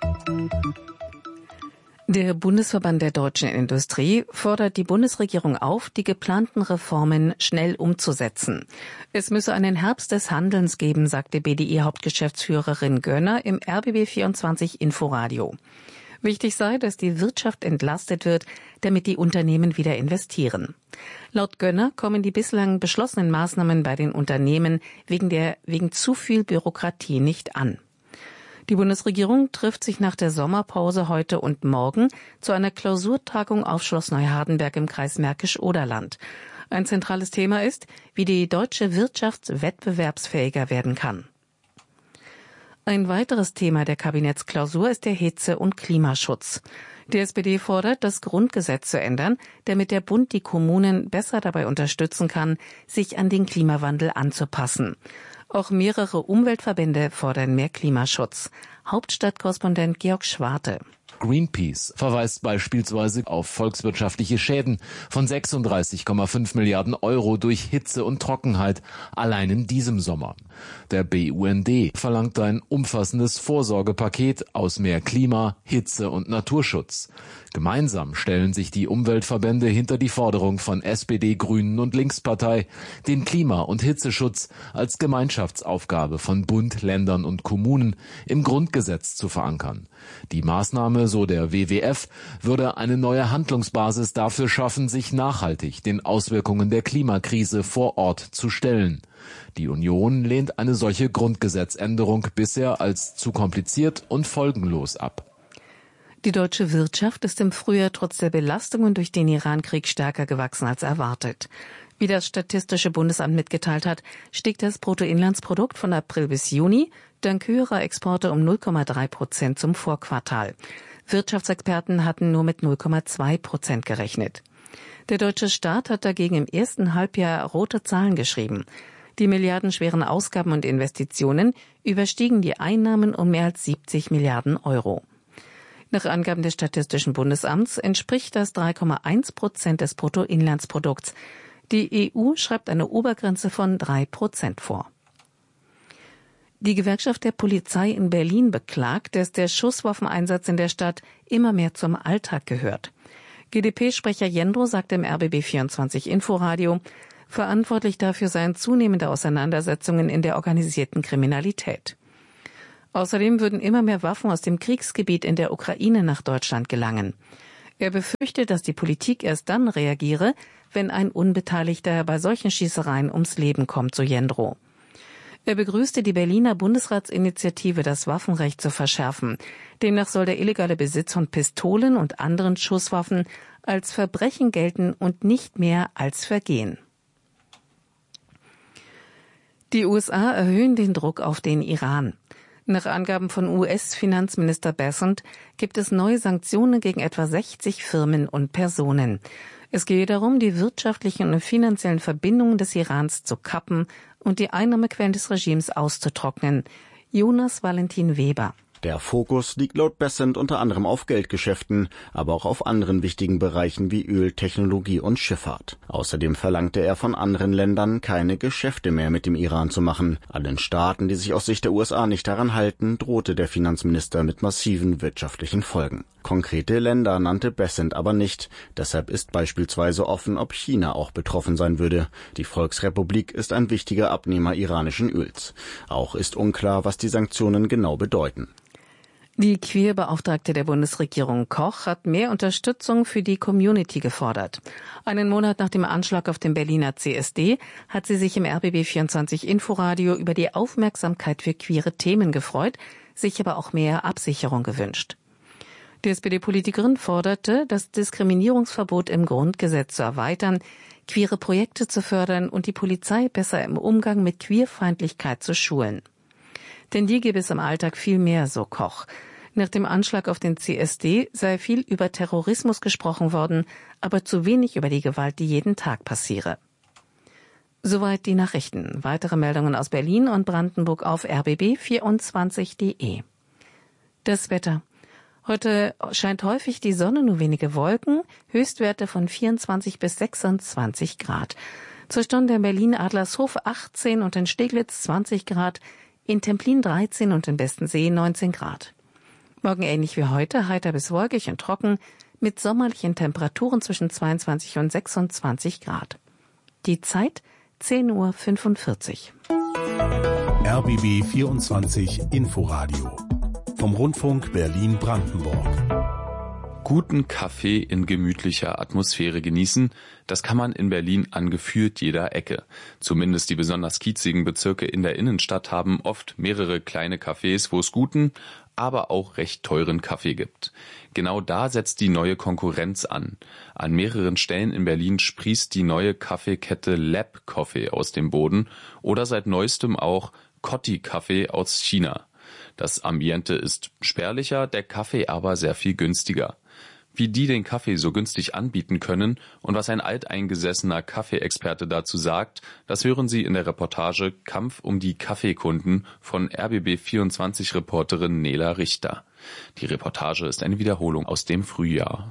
Der Bundesverband der deutschen Industrie fordert die Bundesregierung auf, die geplanten Reformen schnell umzusetzen. Es müsse einen Herbst des Handelns geben, sagte BDI-Hauptgeschäftsführerin Gönner im RBB24 Inforadio. Wichtig sei, dass die Wirtschaft entlastet wird, damit die Unternehmen wieder investieren. Laut Gönner kommen die bislang beschlossenen Maßnahmen bei den Unternehmen wegen zu viel Bürokratie nicht an. Die Bundesregierung trifft sich nach der Sommerpause heute und morgen zu einer Klausurtagung auf Schloss Neuhardenberg im Kreis Märkisch-Oderland. Ein zentrales Thema ist, wie die deutsche Wirtschaft wettbewerbsfähiger werden kann. Ein weiteres Thema der Kabinettsklausur ist der Hitze- und Klimaschutz. Die SPD fordert, das Grundgesetz zu ändern, damit der Bund die Kommunen besser dabei unterstützen kann, sich an den Klimawandel anzupassen. Auch mehrere Umweltverbände fordern mehr Klimaschutz. Hauptstadtkorrespondent Georg Schwarte. Greenpeace verweist beispielsweise auf volkswirtschaftliche Schäden von 36,5 Milliarden Euro durch Hitze und Trockenheit allein in diesem Sommer. Der BUND verlangt ein umfassendes Vorsorgepaket aus mehr Klima, Hitze und Naturschutz. Gemeinsam stellen sich die Umweltverbände hinter die Forderung von SPD, Grünen und Linkspartei, den Klima- und Hitzeschutz als Gemeinschaftsaufgabe von Bund, Ländern und Kommunen im Grundgesetz zu verankern. Die Maßnahme, so der WWF, würde eine neue Handlungsbasis dafür schaffen, sich nachhaltig den Auswirkungen der Klimakrise vor Ort zu stellen. Die Union lehnt eine solche Grundgesetzänderung bisher als zu kompliziert und folgenlos ab. Die deutsche Wirtschaft ist im Frühjahr trotz der Belastungen durch den Iran-Krieg stärker gewachsen als erwartet. Wie das Statistische Bundesamt mitgeteilt hat, stieg das Bruttoinlandsprodukt von April bis Juni dank höherer Exporte um 0,3% zum Vorquartal. Wirtschaftsexperten hatten nur mit 0,2% gerechnet. Der deutsche Staat hat dagegen im ersten Halbjahr rote Zahlen geschrieben. Die milliardenschweren Ausgaben und Investitionen überstiegen die Einnahmen um mehr als 70 Milliarden Euro. Nach Angaben des Statistischen Bundesamts entspricht das 3,1% des Bruttoinlandsprodukts. Die EU schreibt eine Obergrenze von 3% vor. Die Gewerkschaft der Polizei in Berlin beklagt, dass der Schusswaffeneinsatz in der Stadt immer mehr zum Alltag gehört. GdP-Sprecher Jendro sagte im RBB24 Inforadio, verantwortlich dafür seien zunehmende Auseinandersetzungen in der organisierten Kriminalität. Außerdem würden immer mehr Waffen aus dem Kriegsgebiet in der Ukraine nach Deutschland gelangen. Er befürchtet, dass die Politik erst dann reagiere, wenn ein Unbeteiligter bei solchen Schießereien ums Leben kommt, so Jendro. Er begrüßte die Berliner Bundesratsinitiative, das Waffenrecht zu verschärfen. Demnach soll der illegale Besitz von Pistolen und anderen Schusswaffen als Verbrechen gelten und nicht mehr als Vergehen. Die USA erhöhen den Druck auf den Iran. Nach Angaben von US-Finanzminister Bessent gibt es neue Sanktionen gegen etwa 60 Firmen und Personen. Es gehe darum, die wirtschaftlichen und finanziellen Verbindungen des Irans zu kappen und die Einnahmequellen des Regimes auszutrocknen. Jonas Valentin Weber. Der Fokus liegt laut Bessent unter anderem auf Geldgeschäften, aber auch auf anderen wichtigen Bereichen wie Öl, Technologie und Schifffahrt. Außerdem verlangte er von anderen Ländern, keine Geschäfte mehr mit dem Iran zu machen. Allen Staaten, die sich aus Sicht der USA nicht daran halten, drohte der Finanzminister mit massiven wirtschaftlichen Folgen. Konkrete Länder nannte Bessent aber nicht. Deshalb ist beispielsweise offen, ob China auch betroffen sein würde. Die Volksrepublik ist ein wichtiger Abnehmer iranischen Öls. Auch ist unklar, was die Sanktionen genau bedeuten. Die Queerbeauftragte der Bundesregierung Koch hat mehr Unterstützung für die Community gefordert. Einen Monat nach dem Anschlag auf den Berliner CSD hat sie sich im RBB24 Inforadio über die Aufmerksamkeit für queere Themen gefreut, sich aber auch mehr Absicherung gewünscht. Die SPD-Politikerin forderte, das Diskriminierungsverbot im Grundgesetz zu erweitern, queere Projekte zu fördern und die Polizei besser im Umgang mit Queerfeindlichkeit zu schulen. Denn die gäbe es im Alltag viel mehr, so Koch. Nach dem Anschlag auf den CSD sei viel über Terrorismus gesprochen worden, aber zu wenig über die Gewalt, die jeden Tag passiere. Soweit die Nachrichten. Weitere Meldungen aus Berlin und Brandenburg auf rbb24.de. Das Wetter. Heute scheint häufig die Sonne, nur wenige Wolken, Höchstwerte von 24 bis 26 Grad. Zur Stunde in Berlin-Adlershof 18 und in Steglitz 20 Grad, in Templin 13 und in Bestensee 19 Grad. Morgen ähnlich wie heute, heiter bis wolkig und trocken, mit sommerlichen Temperaturen zwischen 22 und 26 Grad. Die Zeit 10:45 Uhr. RBB 24 Inforadio vom Rundfunk Berlin-Brandenburg. Guten Kaffee in gemütlicher Atmosphäre genießen, das kann man in Berlin an gefühlt jeder Ecke. Zumindest die besonders kiezigen Bezirke in der Innenstadt haben oft mehrere kleine Cafés, wo es guten, aber auch recht teuren Kaffee gibt. Genau da setzt die neue Konkurrenz an. An mehreren Stellen in Berlin sprießt die neue Kaffeekette Lab Coffee aus dem Boden oder seit neuestem auch Cotti Kaffee aus China. Das Ambiente ist spärlicher, der Kaffee aber sehr viel günstiger. Wie die den Kaffee so günstig anbieten können und was ein alteingesessener Kaffeeexperte dazu sagt, das hören Sie in der Reportage Kampf um die Kaffeekunden von RBB24-Reporterin Nela Richter. Die Reportage ist eine Wiederholung aus dem Frühjahr.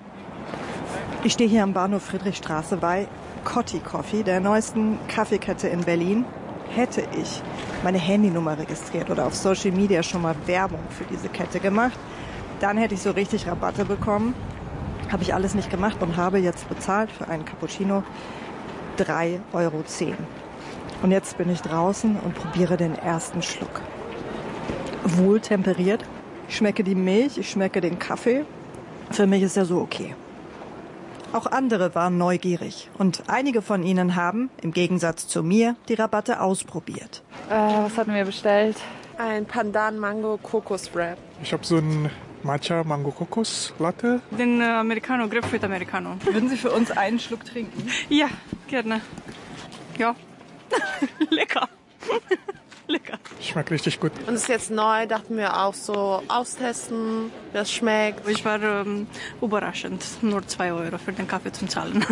Ich stehe hier am Bahnhof Friedrichstraße bei Cotti Coffee, der neuesten Kaffeekette in Berlin. Hätte ich meine Handynummer registriert oder auf Social Media schon mal Werbung für diese Kette gemacht, dann hätte ich so richtig Rabatte bekommen. Habe ich alles nicht gemacht und habe jetzt bezahlt für einen Cappuccino 3,10 €. Und jetzt bin ich draußen und probiere den ersten Schluck. Wohltemperiert. Ich schmecke die Milch, ich schmecke den Kaffee. Für mich ist er so okay. Auch andere waren neugierig und einige von ihnen haben, im Gegensatz zu mir, die Rabatte ausprobiert. Was hatten wir bestellt? Ein Pandan Mango Kokos Wrap. Ich habe so ein Matcha Mango Kokos Latte. Den Americano, Grapefruit Americano. Würden Sie für uns einen Schluck trinken? Ja, gerne. Ja, lecker. Lecker. Schmeckt richtig gut. Und es ist jetzt neu, dachten wir auch so austesten, wie es schmeckt. Ich war überraschend, nur 2 Euro für den Kaffee zu zahlen.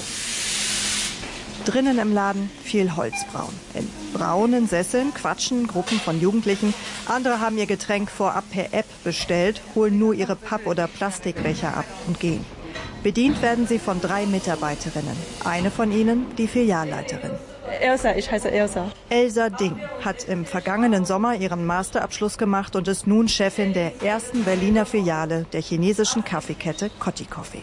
Drinnen im Laden viel Holzbraun. In braunen Sesseln quatschen Gruppen von Jugendlichen. Andere haben ihr Getränk vorab per App bestellt, holen nur ihre Papp- oder Plastikbecher ab und gehen. Bedient werden sie von 3 Mitarbeiterinnen. Eine von ihnen die Filialleiterin. Elsa, ich heiße Elsa. Elsa Ding hat im vergangenen Sommer ihren Masterabschluss gemacht und ist nun Chefin der ersten Berliner Filiale der chinesischen Kaffeekette Cotti Coffee.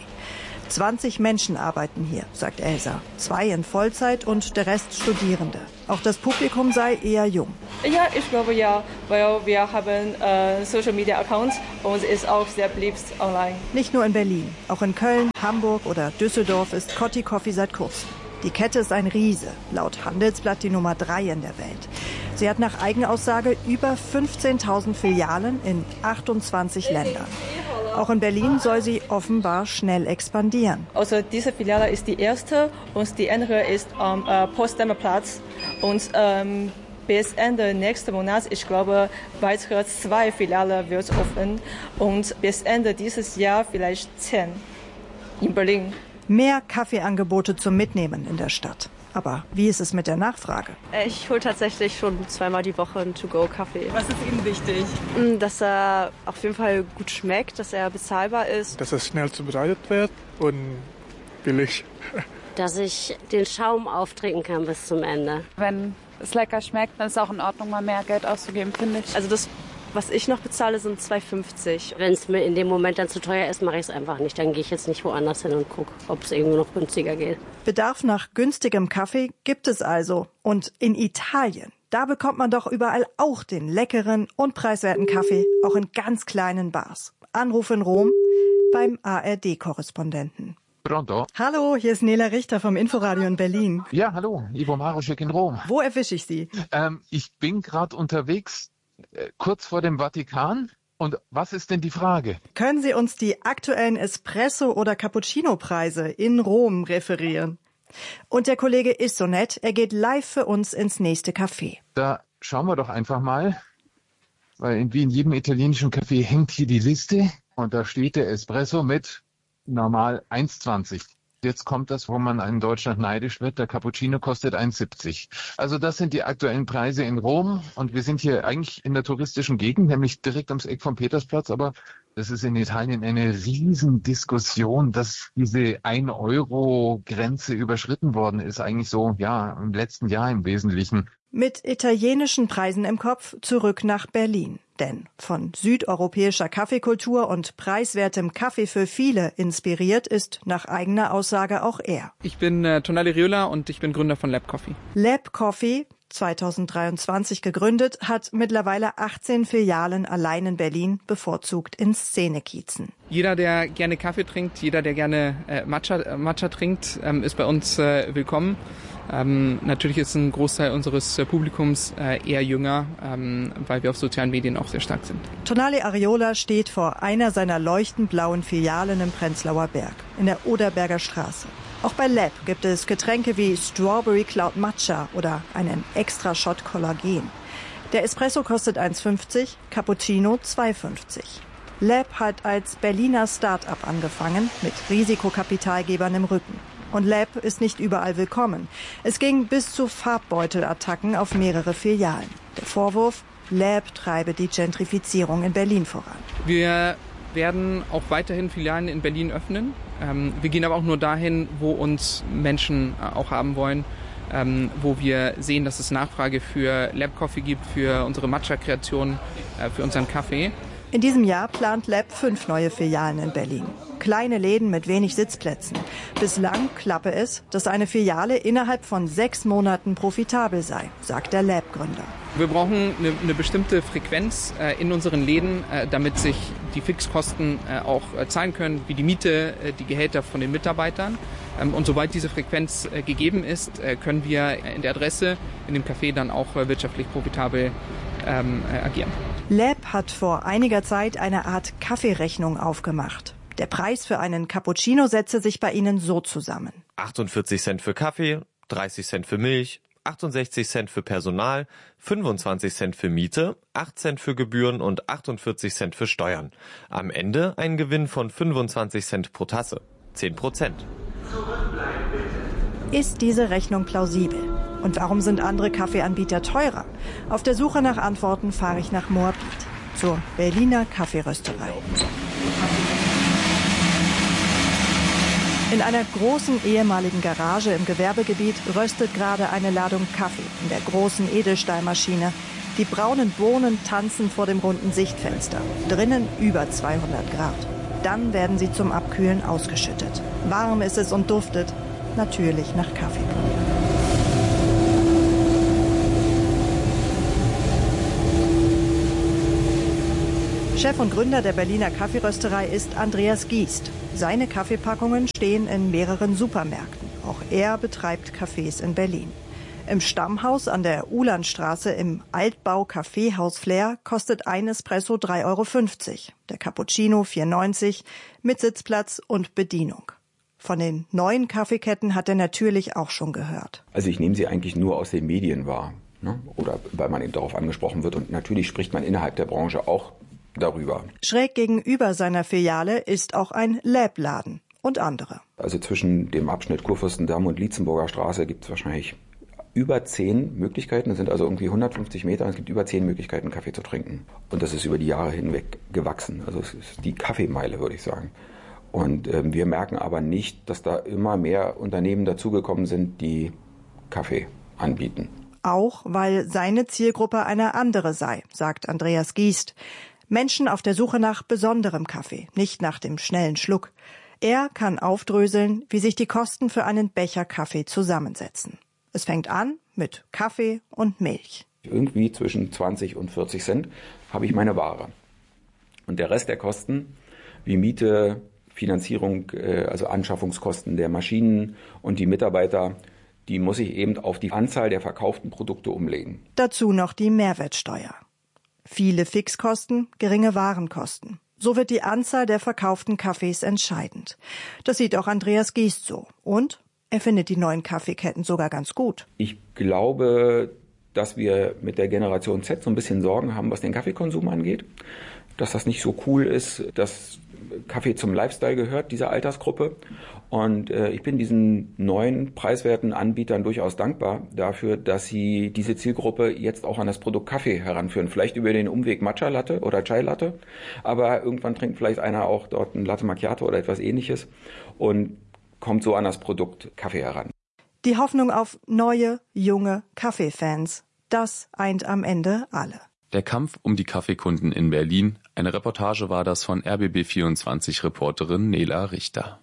20 Menschen arbeiten hier, sagt Elsa. 2 in Vollzeit und der Rest Studierende. Auch das Publikum sei eher jung. Ja, ich glaube ja, weil wir haben Social Media Accounts und ist auch sehr beliebt online. Nicht nur in Berlin, auch in Köln, Hamburg oder Düsseldorf ist Cotti Coffee seit kurzem. Die Kette ist ein Riese, laut Handelsblatt die Nummer 3 in der Welt. Sie hat nach Eigenaussage über 15.000 Filialen in 28 Ländern. Auch in Berlin soll sie offenbar schnell expandieren. Also diese Filiale ist die erste und die andere ist am Potsdamer Platz. Und bis Ende nächsten Monats, ich glaube, weitere 2 Filialen wird offen. Und bis Ende dieses Jahr vielleicht 10 in Berlin. Mehr Kaffeeangebote zum Mitnehmen in der Stadt. Aber wie ist es mit der Nachfrage? Ich hole tatsächlich schon 2-mal die Woche einen To-Go-Kaffee. Was ist Ihnen wichtig? Dass er auf jeden Fall gut schmeckt, dass er bezahlbar ist. Dass es schnell zubereitet wird und billig. Dass ich den Schaum auftrinken kann bis zum Ende. Wenn es lecker schmeckt, dann ist es auch in Ordnung, mal mehr Geld auszugeben, finde ich. Also das, was ich noch bezahle, sind 2,50. Wenn es mir in dem Moment dann zu teuer ist, mache ich es einfach nicht. Dann gehe ich jetzt nicht woanders hin und gucke, ob es irgendwo noch günstiger geht. Bedarf nach günstigem Kaffee gibt es also. Und in Italien, da bekommt man doch überall auch den leckeren und preiswerten Kaffee, auch in ganz kleinen Bars. Anruf in Rom beim ARD-Korrespondenten. Pronto? Hallo, hier ist Nela Richter vom Inforadio in Berlin. Ja, hallo, Ivo Maruschek in Rom. Wo erwische ich Sie? Ich bin gerade unterwegs, kurz vor dem Vatikan. Und was ist denn die Frage? Können Sie uns die aktuellen Espresso- oder Cappuccino-Preise in Rom referieren? Und der Kollege ist so nett, er geht live für uns ins nächste Café. Da schauen wir doch einfach mal, weil wie in jedem italienischen Café hängt hier die Liste und da steht der Espresso mit normal 1,20. Jetzt kommt das, wo man in Deutschland neidisch wird. Der Cappuccino kostet 1,70. Also das sind die aktuellen Preise in Rom. Und wir sind hier eigentlich in der touristischen Gegend, nämlich direkt ums Eck vom Petersplatz. Aber das ist in Italien eine Riesendiskussion, dass diese 1-Euro-Grenze überschritten worden ist. Eigentlich so, ja, im letzten Jahr im Wesentlichen. Mit italienischen Preisen im Kopf zurück nach Berlin. Denn von südeuropäischer Kaffeekultur und preiswertem Kaffee für viele inspiriert ist nach eigener Aussage auch er. Ich bin Tonali Riola und ich bin Gründer von Lab Coffee. Lab Coffee, 2023 gegründet, hat mittlerweile 18 Filialen allein in Berlin, bevorzugt in Szenekiezen. Jeder, der gerne Kaffee trinkt, jeder, der gerne Matcha trinkt, ist bei uns willkommen. Natürlich ist ein Großteil unseres Publikums eher jünger, weil wir auf sozialen Medien auch sehr stark sind. Tonali Ariola steht vor einer seiner leuchtend blauen Filialen im Prenzlauer Berg, in der Oderberger Straße. Auch bei Lab gibt es Getränke wie Strawberry Cloud Matcha oder einen Extra-Shot Kollagen. Der Espresso kostet 1,50, Cappuccino 2,50. Lab hat als Berliner Start-up angefangen, mit Risikokapitalgebern im Rücken. Und Lab ist nicht überall willkommen. Es ging bis zu Farbbeutelattacken auf mehrere Filialen. Der Vorwurf, Lab treibe die Gentrifizierung in Berlin voran. Wir werden auch weiterhin Filialen in Berlin öffnen. Wir gehen aber auch nur dahin, wo uns Menschen auch haben wollen, wo wir sehen, dass es Nachfrage für Lab Coffee gibt, für unsere Matcha-Kreation, für unseren Kaffee. In diesem Jahr plant Lab 5 neue Filialen in Berlin. Kleine Läden mit wenig Sitzplätzen. Bislang klappe es, dass eine Filiale innerhalb von 6 Monaten profitabel sei, sagt der Lab-Gründer. Wir brauchen eine bestimmte Frequenz in unseren Läden, damit sich die Fixkosten auch zahlen können, wie die Miete, die Gehälter von den Mitarbeitern. Und sobald diese Frequenz gegeben ist, können wir in der Adresse, in dem Café dann auch wirtschaftlich profitabel agieren. Lab hat vor einiger Zeit eine Art Kaffeerechnung aufgemacht. Der Preis für einen Cappuccino setze sich bei ihnen so zusammen. 48 Cent für Kaffee, 30 Cent für Milch, 68 Cent für Personal, 25 Cent für Miete, 8 Cent für Gebühren und 48 Cent für Steuern. Am Ende ein Gewinn von 25 Cent pro Tasse. 10%. Ist diese Rechnung plausibel? Und warum sind andere Kaffeeanbieter teurer? Auf der Suche nach Antworten fahre ich nach Moabit, zur Berliner Kaffeerösterei. In einer großen ehemaligen Garage im Gewerbegebiet röstet gerade eine Ladung Kaffee in der großen Edelstahlmaschine. Die braunen Bohnen tanzen vor dem runden Sichtfenster. Drinnen über 200 Grad. Dann werden sie zum Abkühlen ausgeschüttet. Warm ist es und duftet natürlich nach Kaffeepulver. Chef und Gründer der Berliner Kaffeerösterei ist Andreas Giest. Seine Kaffeepackungen stehen in mehreren Supermärkten. Auch er betreibt Cafés in Berlin. Im Stammhaus an der Ulandstraße im Altbau Kaffeehaus Flair kostet ein Espresso 3,50 Euro. Der Cappuccino 4,90 mit Sitzplatz und Bedienung. Von den neuen Kaffeeketten hat er natürlich auch schon gehört. Also ich nehme sie eigentlich nur aus den Medien wahr, ne? Oder weil man eben darauf angesprochen wird. Und natürlich spricht man innerhalb der Branche auch darüber. Schräg gegenüber seiner Filiale ist auch ein Labladen und andere. Also zwischen dem Abschnitt Kurfürstendamm und Lietzenburger Straße gibt es wahrscheinlich über 10 Möglichkeiten. Das sind also irgendwie 150 Meter und es gibt über 10 Möglichkeiten, Kaffee zu trinken. Und das ist über die Jahre hinweg gewachsen. Also es ist die Kaffeemeile, würde ich sagen. Und wir merken aber nicht, dass da immer mehr Unternehmen dazugekommen sind, die Kaffee anbieten. Auch weil seine Zielgruppe eine andere sei, sagt Andreas Giest. Menschen auf der Suche nach besonderem Kaffee, nicht nach dem schnellen Schluck. Er kann aufdröseln, wie sich die Kosten für einen Becher Kaffee zusammensetzen. Es fängt an mit Kaffee und Milch. Irgendwie zwischen 20 und 40 Cent habe ich meine Ware. Und der Rest der Kosten, wie Miete, Finanzierung, also Anschaffungskosten der Maschinen und die Mitarbeiter, die muss ich eben auf die Anzahl der verkauften Produkte umlegen. Dazu noch die Mehrwertsteuer. Viele Fixkosten, geringe Warenkosten. So wird die Anzahl der verkauften Kaffees entscheidend. Das sieht auch Andreas Giest so. Und er findet die neuen Kaffeeketten sogar ganz gut. Ich glaube, dass wir mit der Generation Z so ein bisschen Sorgen haben, was den Kaffeekonsum angeht. Dass das nicht so cool ist, dass Kaffee zum Lifestyle gehört, dieser Altersgruppe. Und ich bin diesen neuen preiswerten Anbietern durchaus dankbar dafür, dass sie diese Zielgruppe jetzt auch an das Produkt Kaffee heranführen. Vielleicht über den Umweg Matcha Latte oder Chai Latte, aber irgendwann trinkt vielleicht einer auch dort ein Latte Macchiato oder etwas Ähnliches und kommt so an das Produkt Kaffee heran. Die Hoffnung auf neue, junge Kaffeefans, das eint am Ende alle. Der Kampf um die Kaffeekunden in Berlin. Eine Reportage war das von RBB24-Reporterin Nela Richter.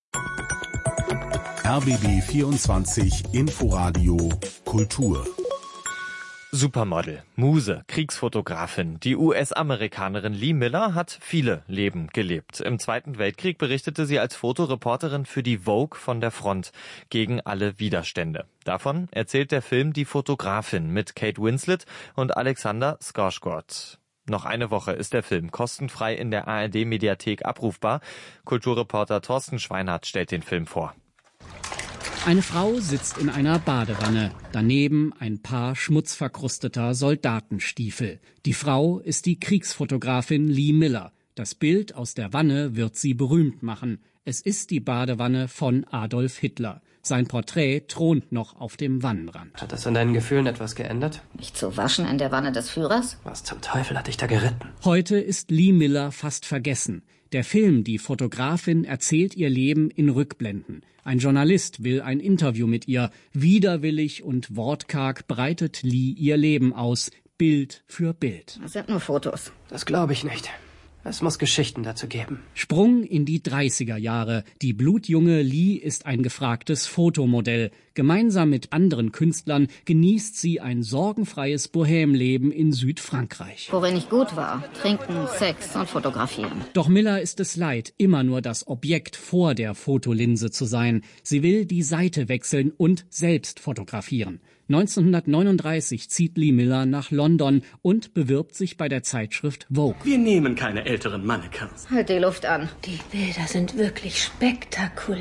RBB24 Inforadio Kultur. Supermodel, Muse, Kriegsfotografin. Die US-Amerikanerin Lee Miller hat viele Leben gelebt. Im Zweiten Weltkrieg berichtete sie als Fotoreporterin für die Vogue von der Front gegen alle Widerstände. Davon erzählt der Film Die Fotografin mit Kate Winslet und Alexander Skarsgård. Noch eine Woche ist der Film kostenfrei in der ARD-Mediathek abrufbar. Kulturreporter Thorsten Schweinhardt stellt den Film vor. Eine Frau sitzt in einer Badewanne, daneben ein Paar schmutzverkrusteter Soldatenstiefel. Die Frau ist die Kriegsfotografin Lee Miller. Das Bild aus der Wanne wird sie berühmt machen. Es ist die Badewanne von Adolf Hitler. Sein Porträt thront noch auf dem Wannenrand. Hat das an deinen Gefühlen etwas geändert? Nicht zu waschen in der Wanne des Führers? Was zum Teufel hat dich da geritten? Heute ist Lee Miller fast vergessen. Der Film Die Fotografin erzählt ihr Leben in Rückblenden. Ein Journalist will ein Interview mit ihr. Widerwillig und wortkarg breitet Lee ihr Leben aus, Bild für Bild. Das sind nur Fotos. Das glaube ich nicht. Es muss Geschichten dazu geben. Sprung in die 30er Jahre. Die blutjunge Lee ist ein gefragtes Fotomodell. Gemeinsam mit anderen Künstlern genießt sie ein sorgenfreies Bohème-Leben in Südfrankreich. Worin ich gut war. Trinken, Sex und fotografieren. Doch Miller ist es leid, immer nur das Objekt vor der Fotolinse zu sein. Sie will die Seite wechseln und selbst fotografieren. 1939 zieht Lee Miller nach London und bewirbt sich bei der Zeitschrift Vogue. Wir nehmen keine älteren Mannequins. Halt die Luft an. Die Bilder sind wirklich spektakulär.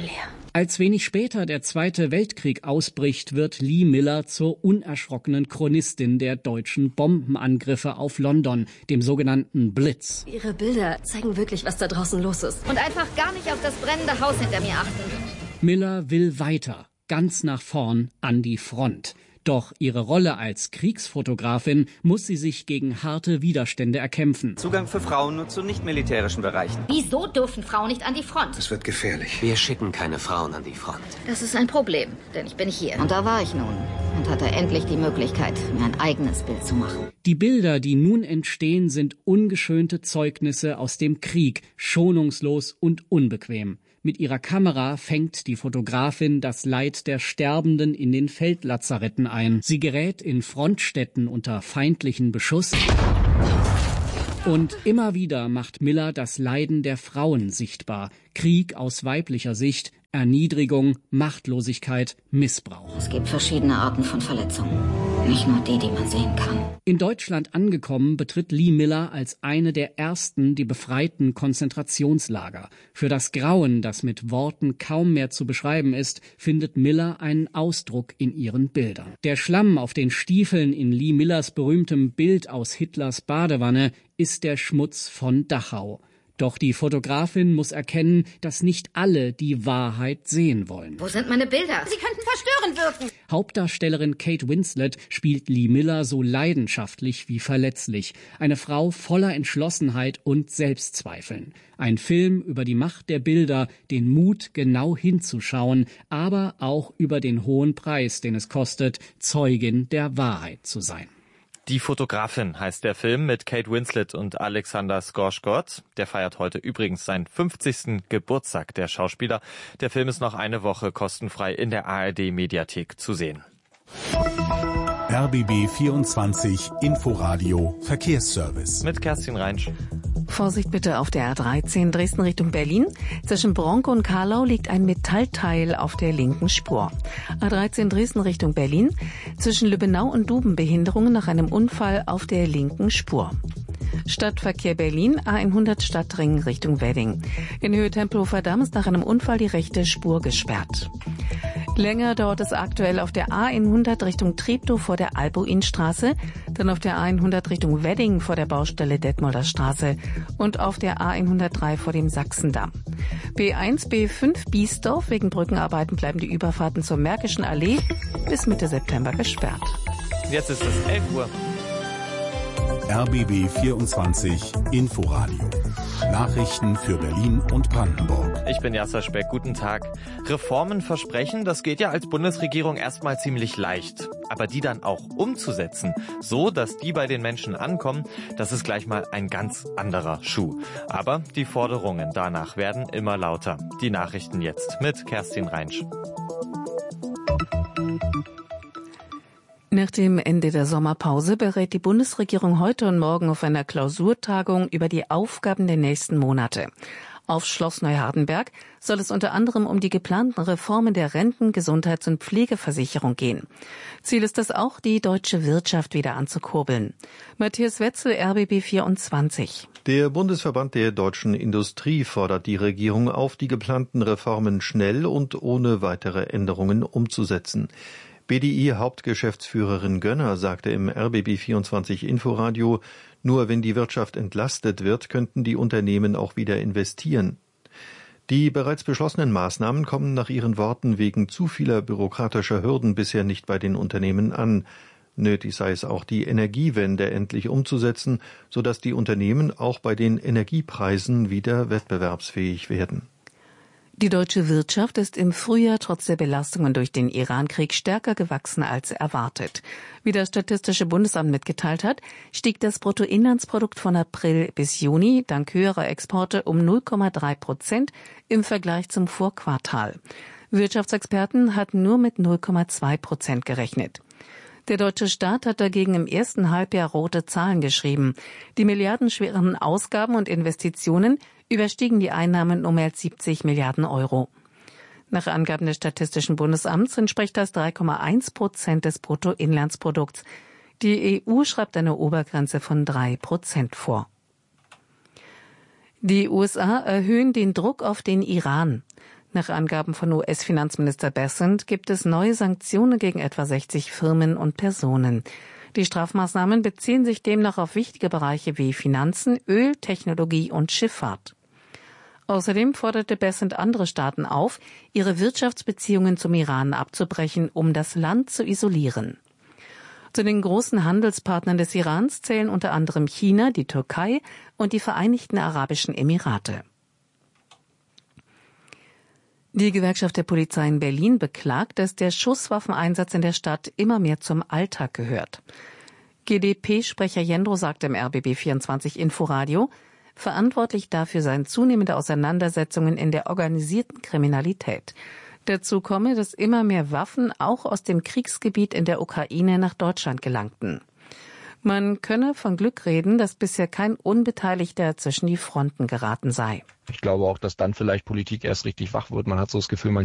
Als wenig später der Zweite Weltkrieg ausbricht, wird Lee Miller zur unerschrockenen Chronistin der deutschen Bombenangriffe auf London, dem sogenannten Blitz. Ihre Bilder zeigen wirklich, was da draußen los ist. Und einfach gar nicht auf das brennende Haus hinter mir achten. Miller will weiter, ganz nach vorn an die Front. Doch ihre Rolle als Kriegsfotografin muss sie sich gegen harte Widerstände erkämpfen. Zugang für Frauen nur zu nicht-militärischen Bereichen. Wieso dürfen Frauen nicht an die Front? Es wird gefährlich. Wir schicken keine Frauen an die Front. Das ist ein Problem, denn ich bin hier. Und da war ich nun und hatte endlich die Möglichkeit, mir ein eigenes Bild zu machen. Die Bilder, die nun entstehen, sind ungeschönte Zeugnisse aus dem Krieg, schonungslos und unbequem. Mit ihrer Kamera fängt die Fotografin das Leid der Sterbenden in den Feldlazaretten ein. Sie gerät in Frontstädten unter feindlichen Beschuss. Und immer wieder macht Miller das Leiden der Frauen sichtbar. Krieg aus weiblicher Sicht, Erniedrigung, Machtlosigkeit, Missbrauch. Es gibt verschiedene Arten von Verletzungen. Nicht nur die man sehen kann. In Deutschland angekommen, betritt Lee Miller als eine der ersten die befreiten Konzentrationslager. Für das Grauen, das mit Worten kaum mehr zu beschreiben ist, findet Miller einen Ausdruck in ihren Bildern. Der Schlamm auf den Stiefeln in Lee Millers berühmtem Bild aus Hitlers Badewanne ist der Schmutz von Dachau. Doch die Fotografin muss erkennen, dass nicht alle die Wahrheit sehen wollen. Wo sind meine Bilder? Sie könnten verstörend wirken. Hauptdarstellerin Kate Winslet spielt Lee Miller so leidenschaftlich wie verletzlich. Eine Frau voller Entschlossenheit und Selbstzweifeln. Ein Film über die Macht der Bilder, den Mut, genau hinzuschauen, aber auch über den hohen Preis, den es kostet, Zeugin der Wahrheit zu sein. Die Fotografin heißt der Film mit Kate Winslet und Alexander Skarsgård. Der feiert heute übrigens seinen 50. Geburtstag, der Schauspieler. Der Film ist noch eine Woche kostenfrei in der ARD-Mediathek zu sehen. RBB 24 Inforadio Verkehrsservice. Mit Kerstin Reinsch. Vorsicht bitte auf der A13 Dresden Richtung Berlin. Zwischen Bronk und Karlau liegt ein Metallteil auf der linken Spur. A13 Dresden Richtung Berlin. Zwischen Lübbenau und Duben Behinderungen nach einem Unfall auf der linken Spur. Stadtverkehr Berlin, A100 Stadtring Richtung Wedding. In Höhe Tempelhofer Damm ist nach einem Unfall die rechte Spur gesperrt. Länger dauert es aktuell auf der A100 Richtung Treptow vor der Albuinstraße, dann auf der A100 Richtung Wedding vor der Baustelle Detmolder Straße und auf der A103 vor dem Sachsendamm. B1, B5 Biesdorf, wegen Brückenarbeiten bleiben die Überfahrten zur Märkischen Allee bis Mitte September gesperrt. Jetzt ist es 11 Uhr. RBB 24 Inforadio. Nachrichten für Berlin und Brandenburg. Ich bin Jasser Speck, guten Tag. Reformen versprechen, das geht ja als Bundesregierung erstmal ziemlich leicht. Aber die dann auch umzusetzen, so dass die bei den Menschen ankommen, das ist gleich mal ein ganz anderer Schuh. Aber die Forderungen danach werden immer lauter. Die Nachrichten jetzt mit Kerstin Reinsch. Nach dem Ende der Sommerpause berät die Bundesregierung heute und morgen auf einer Klausurtagung über die Aufgaben der nächsten Monate. Auf Schloss Neuhardenberg soll es unter anderem um die geplanten Reformen der Renten-, Gesundheits- und Pflegeversicherung gehen. Ziel ist es auch, die deutsche Wirtschaft wieder anzukurbeln. Matthias Wetzel, RBB 24. Der Bundesverband der deutschen Industrie fordert die Regierung auf, die geplanten Reformen schnell und ohne weitere Änderungen umzusetzen. BDI-Hauptgeschäftsführerin Gönner sagte im RBB24 Inforadio, nur wenn die Wirtschaft entlastet wird, könnten die Unternehmen auch wieder investieren. Die bereits beschlossenen Maßnahmen kommen nach ihren Worten wegen zu vieler bürokratischer Hürden bisher nicht bei den Unternehmen an. Nötig sei es auch, die Energiewende endlich umzusetzen, sodass die Unternehmen auch bei den Energiepreisen wieder wettbewerbsfähig werden. Die deutsche Wirtschaft ist im Frühjahr trotz der Belastungen durch den Iran-Krieg stärker gewachsen als erwartet. Wie das Statistische Bundesamt mitgeteilt hat, stieg das Bruttoinlandsprodukt von April bis Juni dank höherer Exporte um 0,3% im Vergleich zum Vorquartal. Wirtschaftsexperten hatten nur mit 0,2% gerechnet. Der deutsche Staat hat dagegen im ersten Halbjahr rote Zahlen geschrieben. Die milliardenschweren Ausgaben und Investitionen überstiegen die Einnahmen um mehr als 70 Milliarden Euro. Nach Angaben des Statistischen Bundesamts entspricht das 3,1% des Bruttoinlandsprodukts. Die EU schreibt eine Obergrenze von 3% vor. Die USA erhöhen den Druck auf den Iran. Nach Angaben von US-Finanzminister Bessent gibt es neue Sanktionen gegen etwa 60 Firmen und Personen. Die Strafmaßnahmen beziehen sich demnach auf wichtige Bereiche wie Finanzen, Öl, Technologie und Schifffahrt. Außerdem forderte Bessent andere Staaten auf, ihre Wirtschaftsbeziehungen zum Iran abzubrechen, um das Land zu isolieren. Zu den großen Handelspartnern des Irans zählen unter anderem China, die Türkei und die Vereinigten Arabischen Emirate. Die Gewerkschaft der Polizei in Berlin beklagt, dass der Schusswaffeneinsatz in der Stadt immer mehr zum Alltag gehört. GdP-Sprecher Jendro sagte im RBB24 Inforadio, verantwortlich dafür seien zunehmende Auseinandersetzungen in der organisierten Kriminalität. Dazu komme, dass immer mehr Waffen auch aus dem Kriegsgebiet in der Ukraine nach Deutschland gelangten. Man könne von Glück reden, dass bisher kein Unbeteiligter zwischen die Fronten geraten sei. Ich glaube auch, dass dann vielleicht Politik erst richtig wach wird. Man hat so das Gefühl, man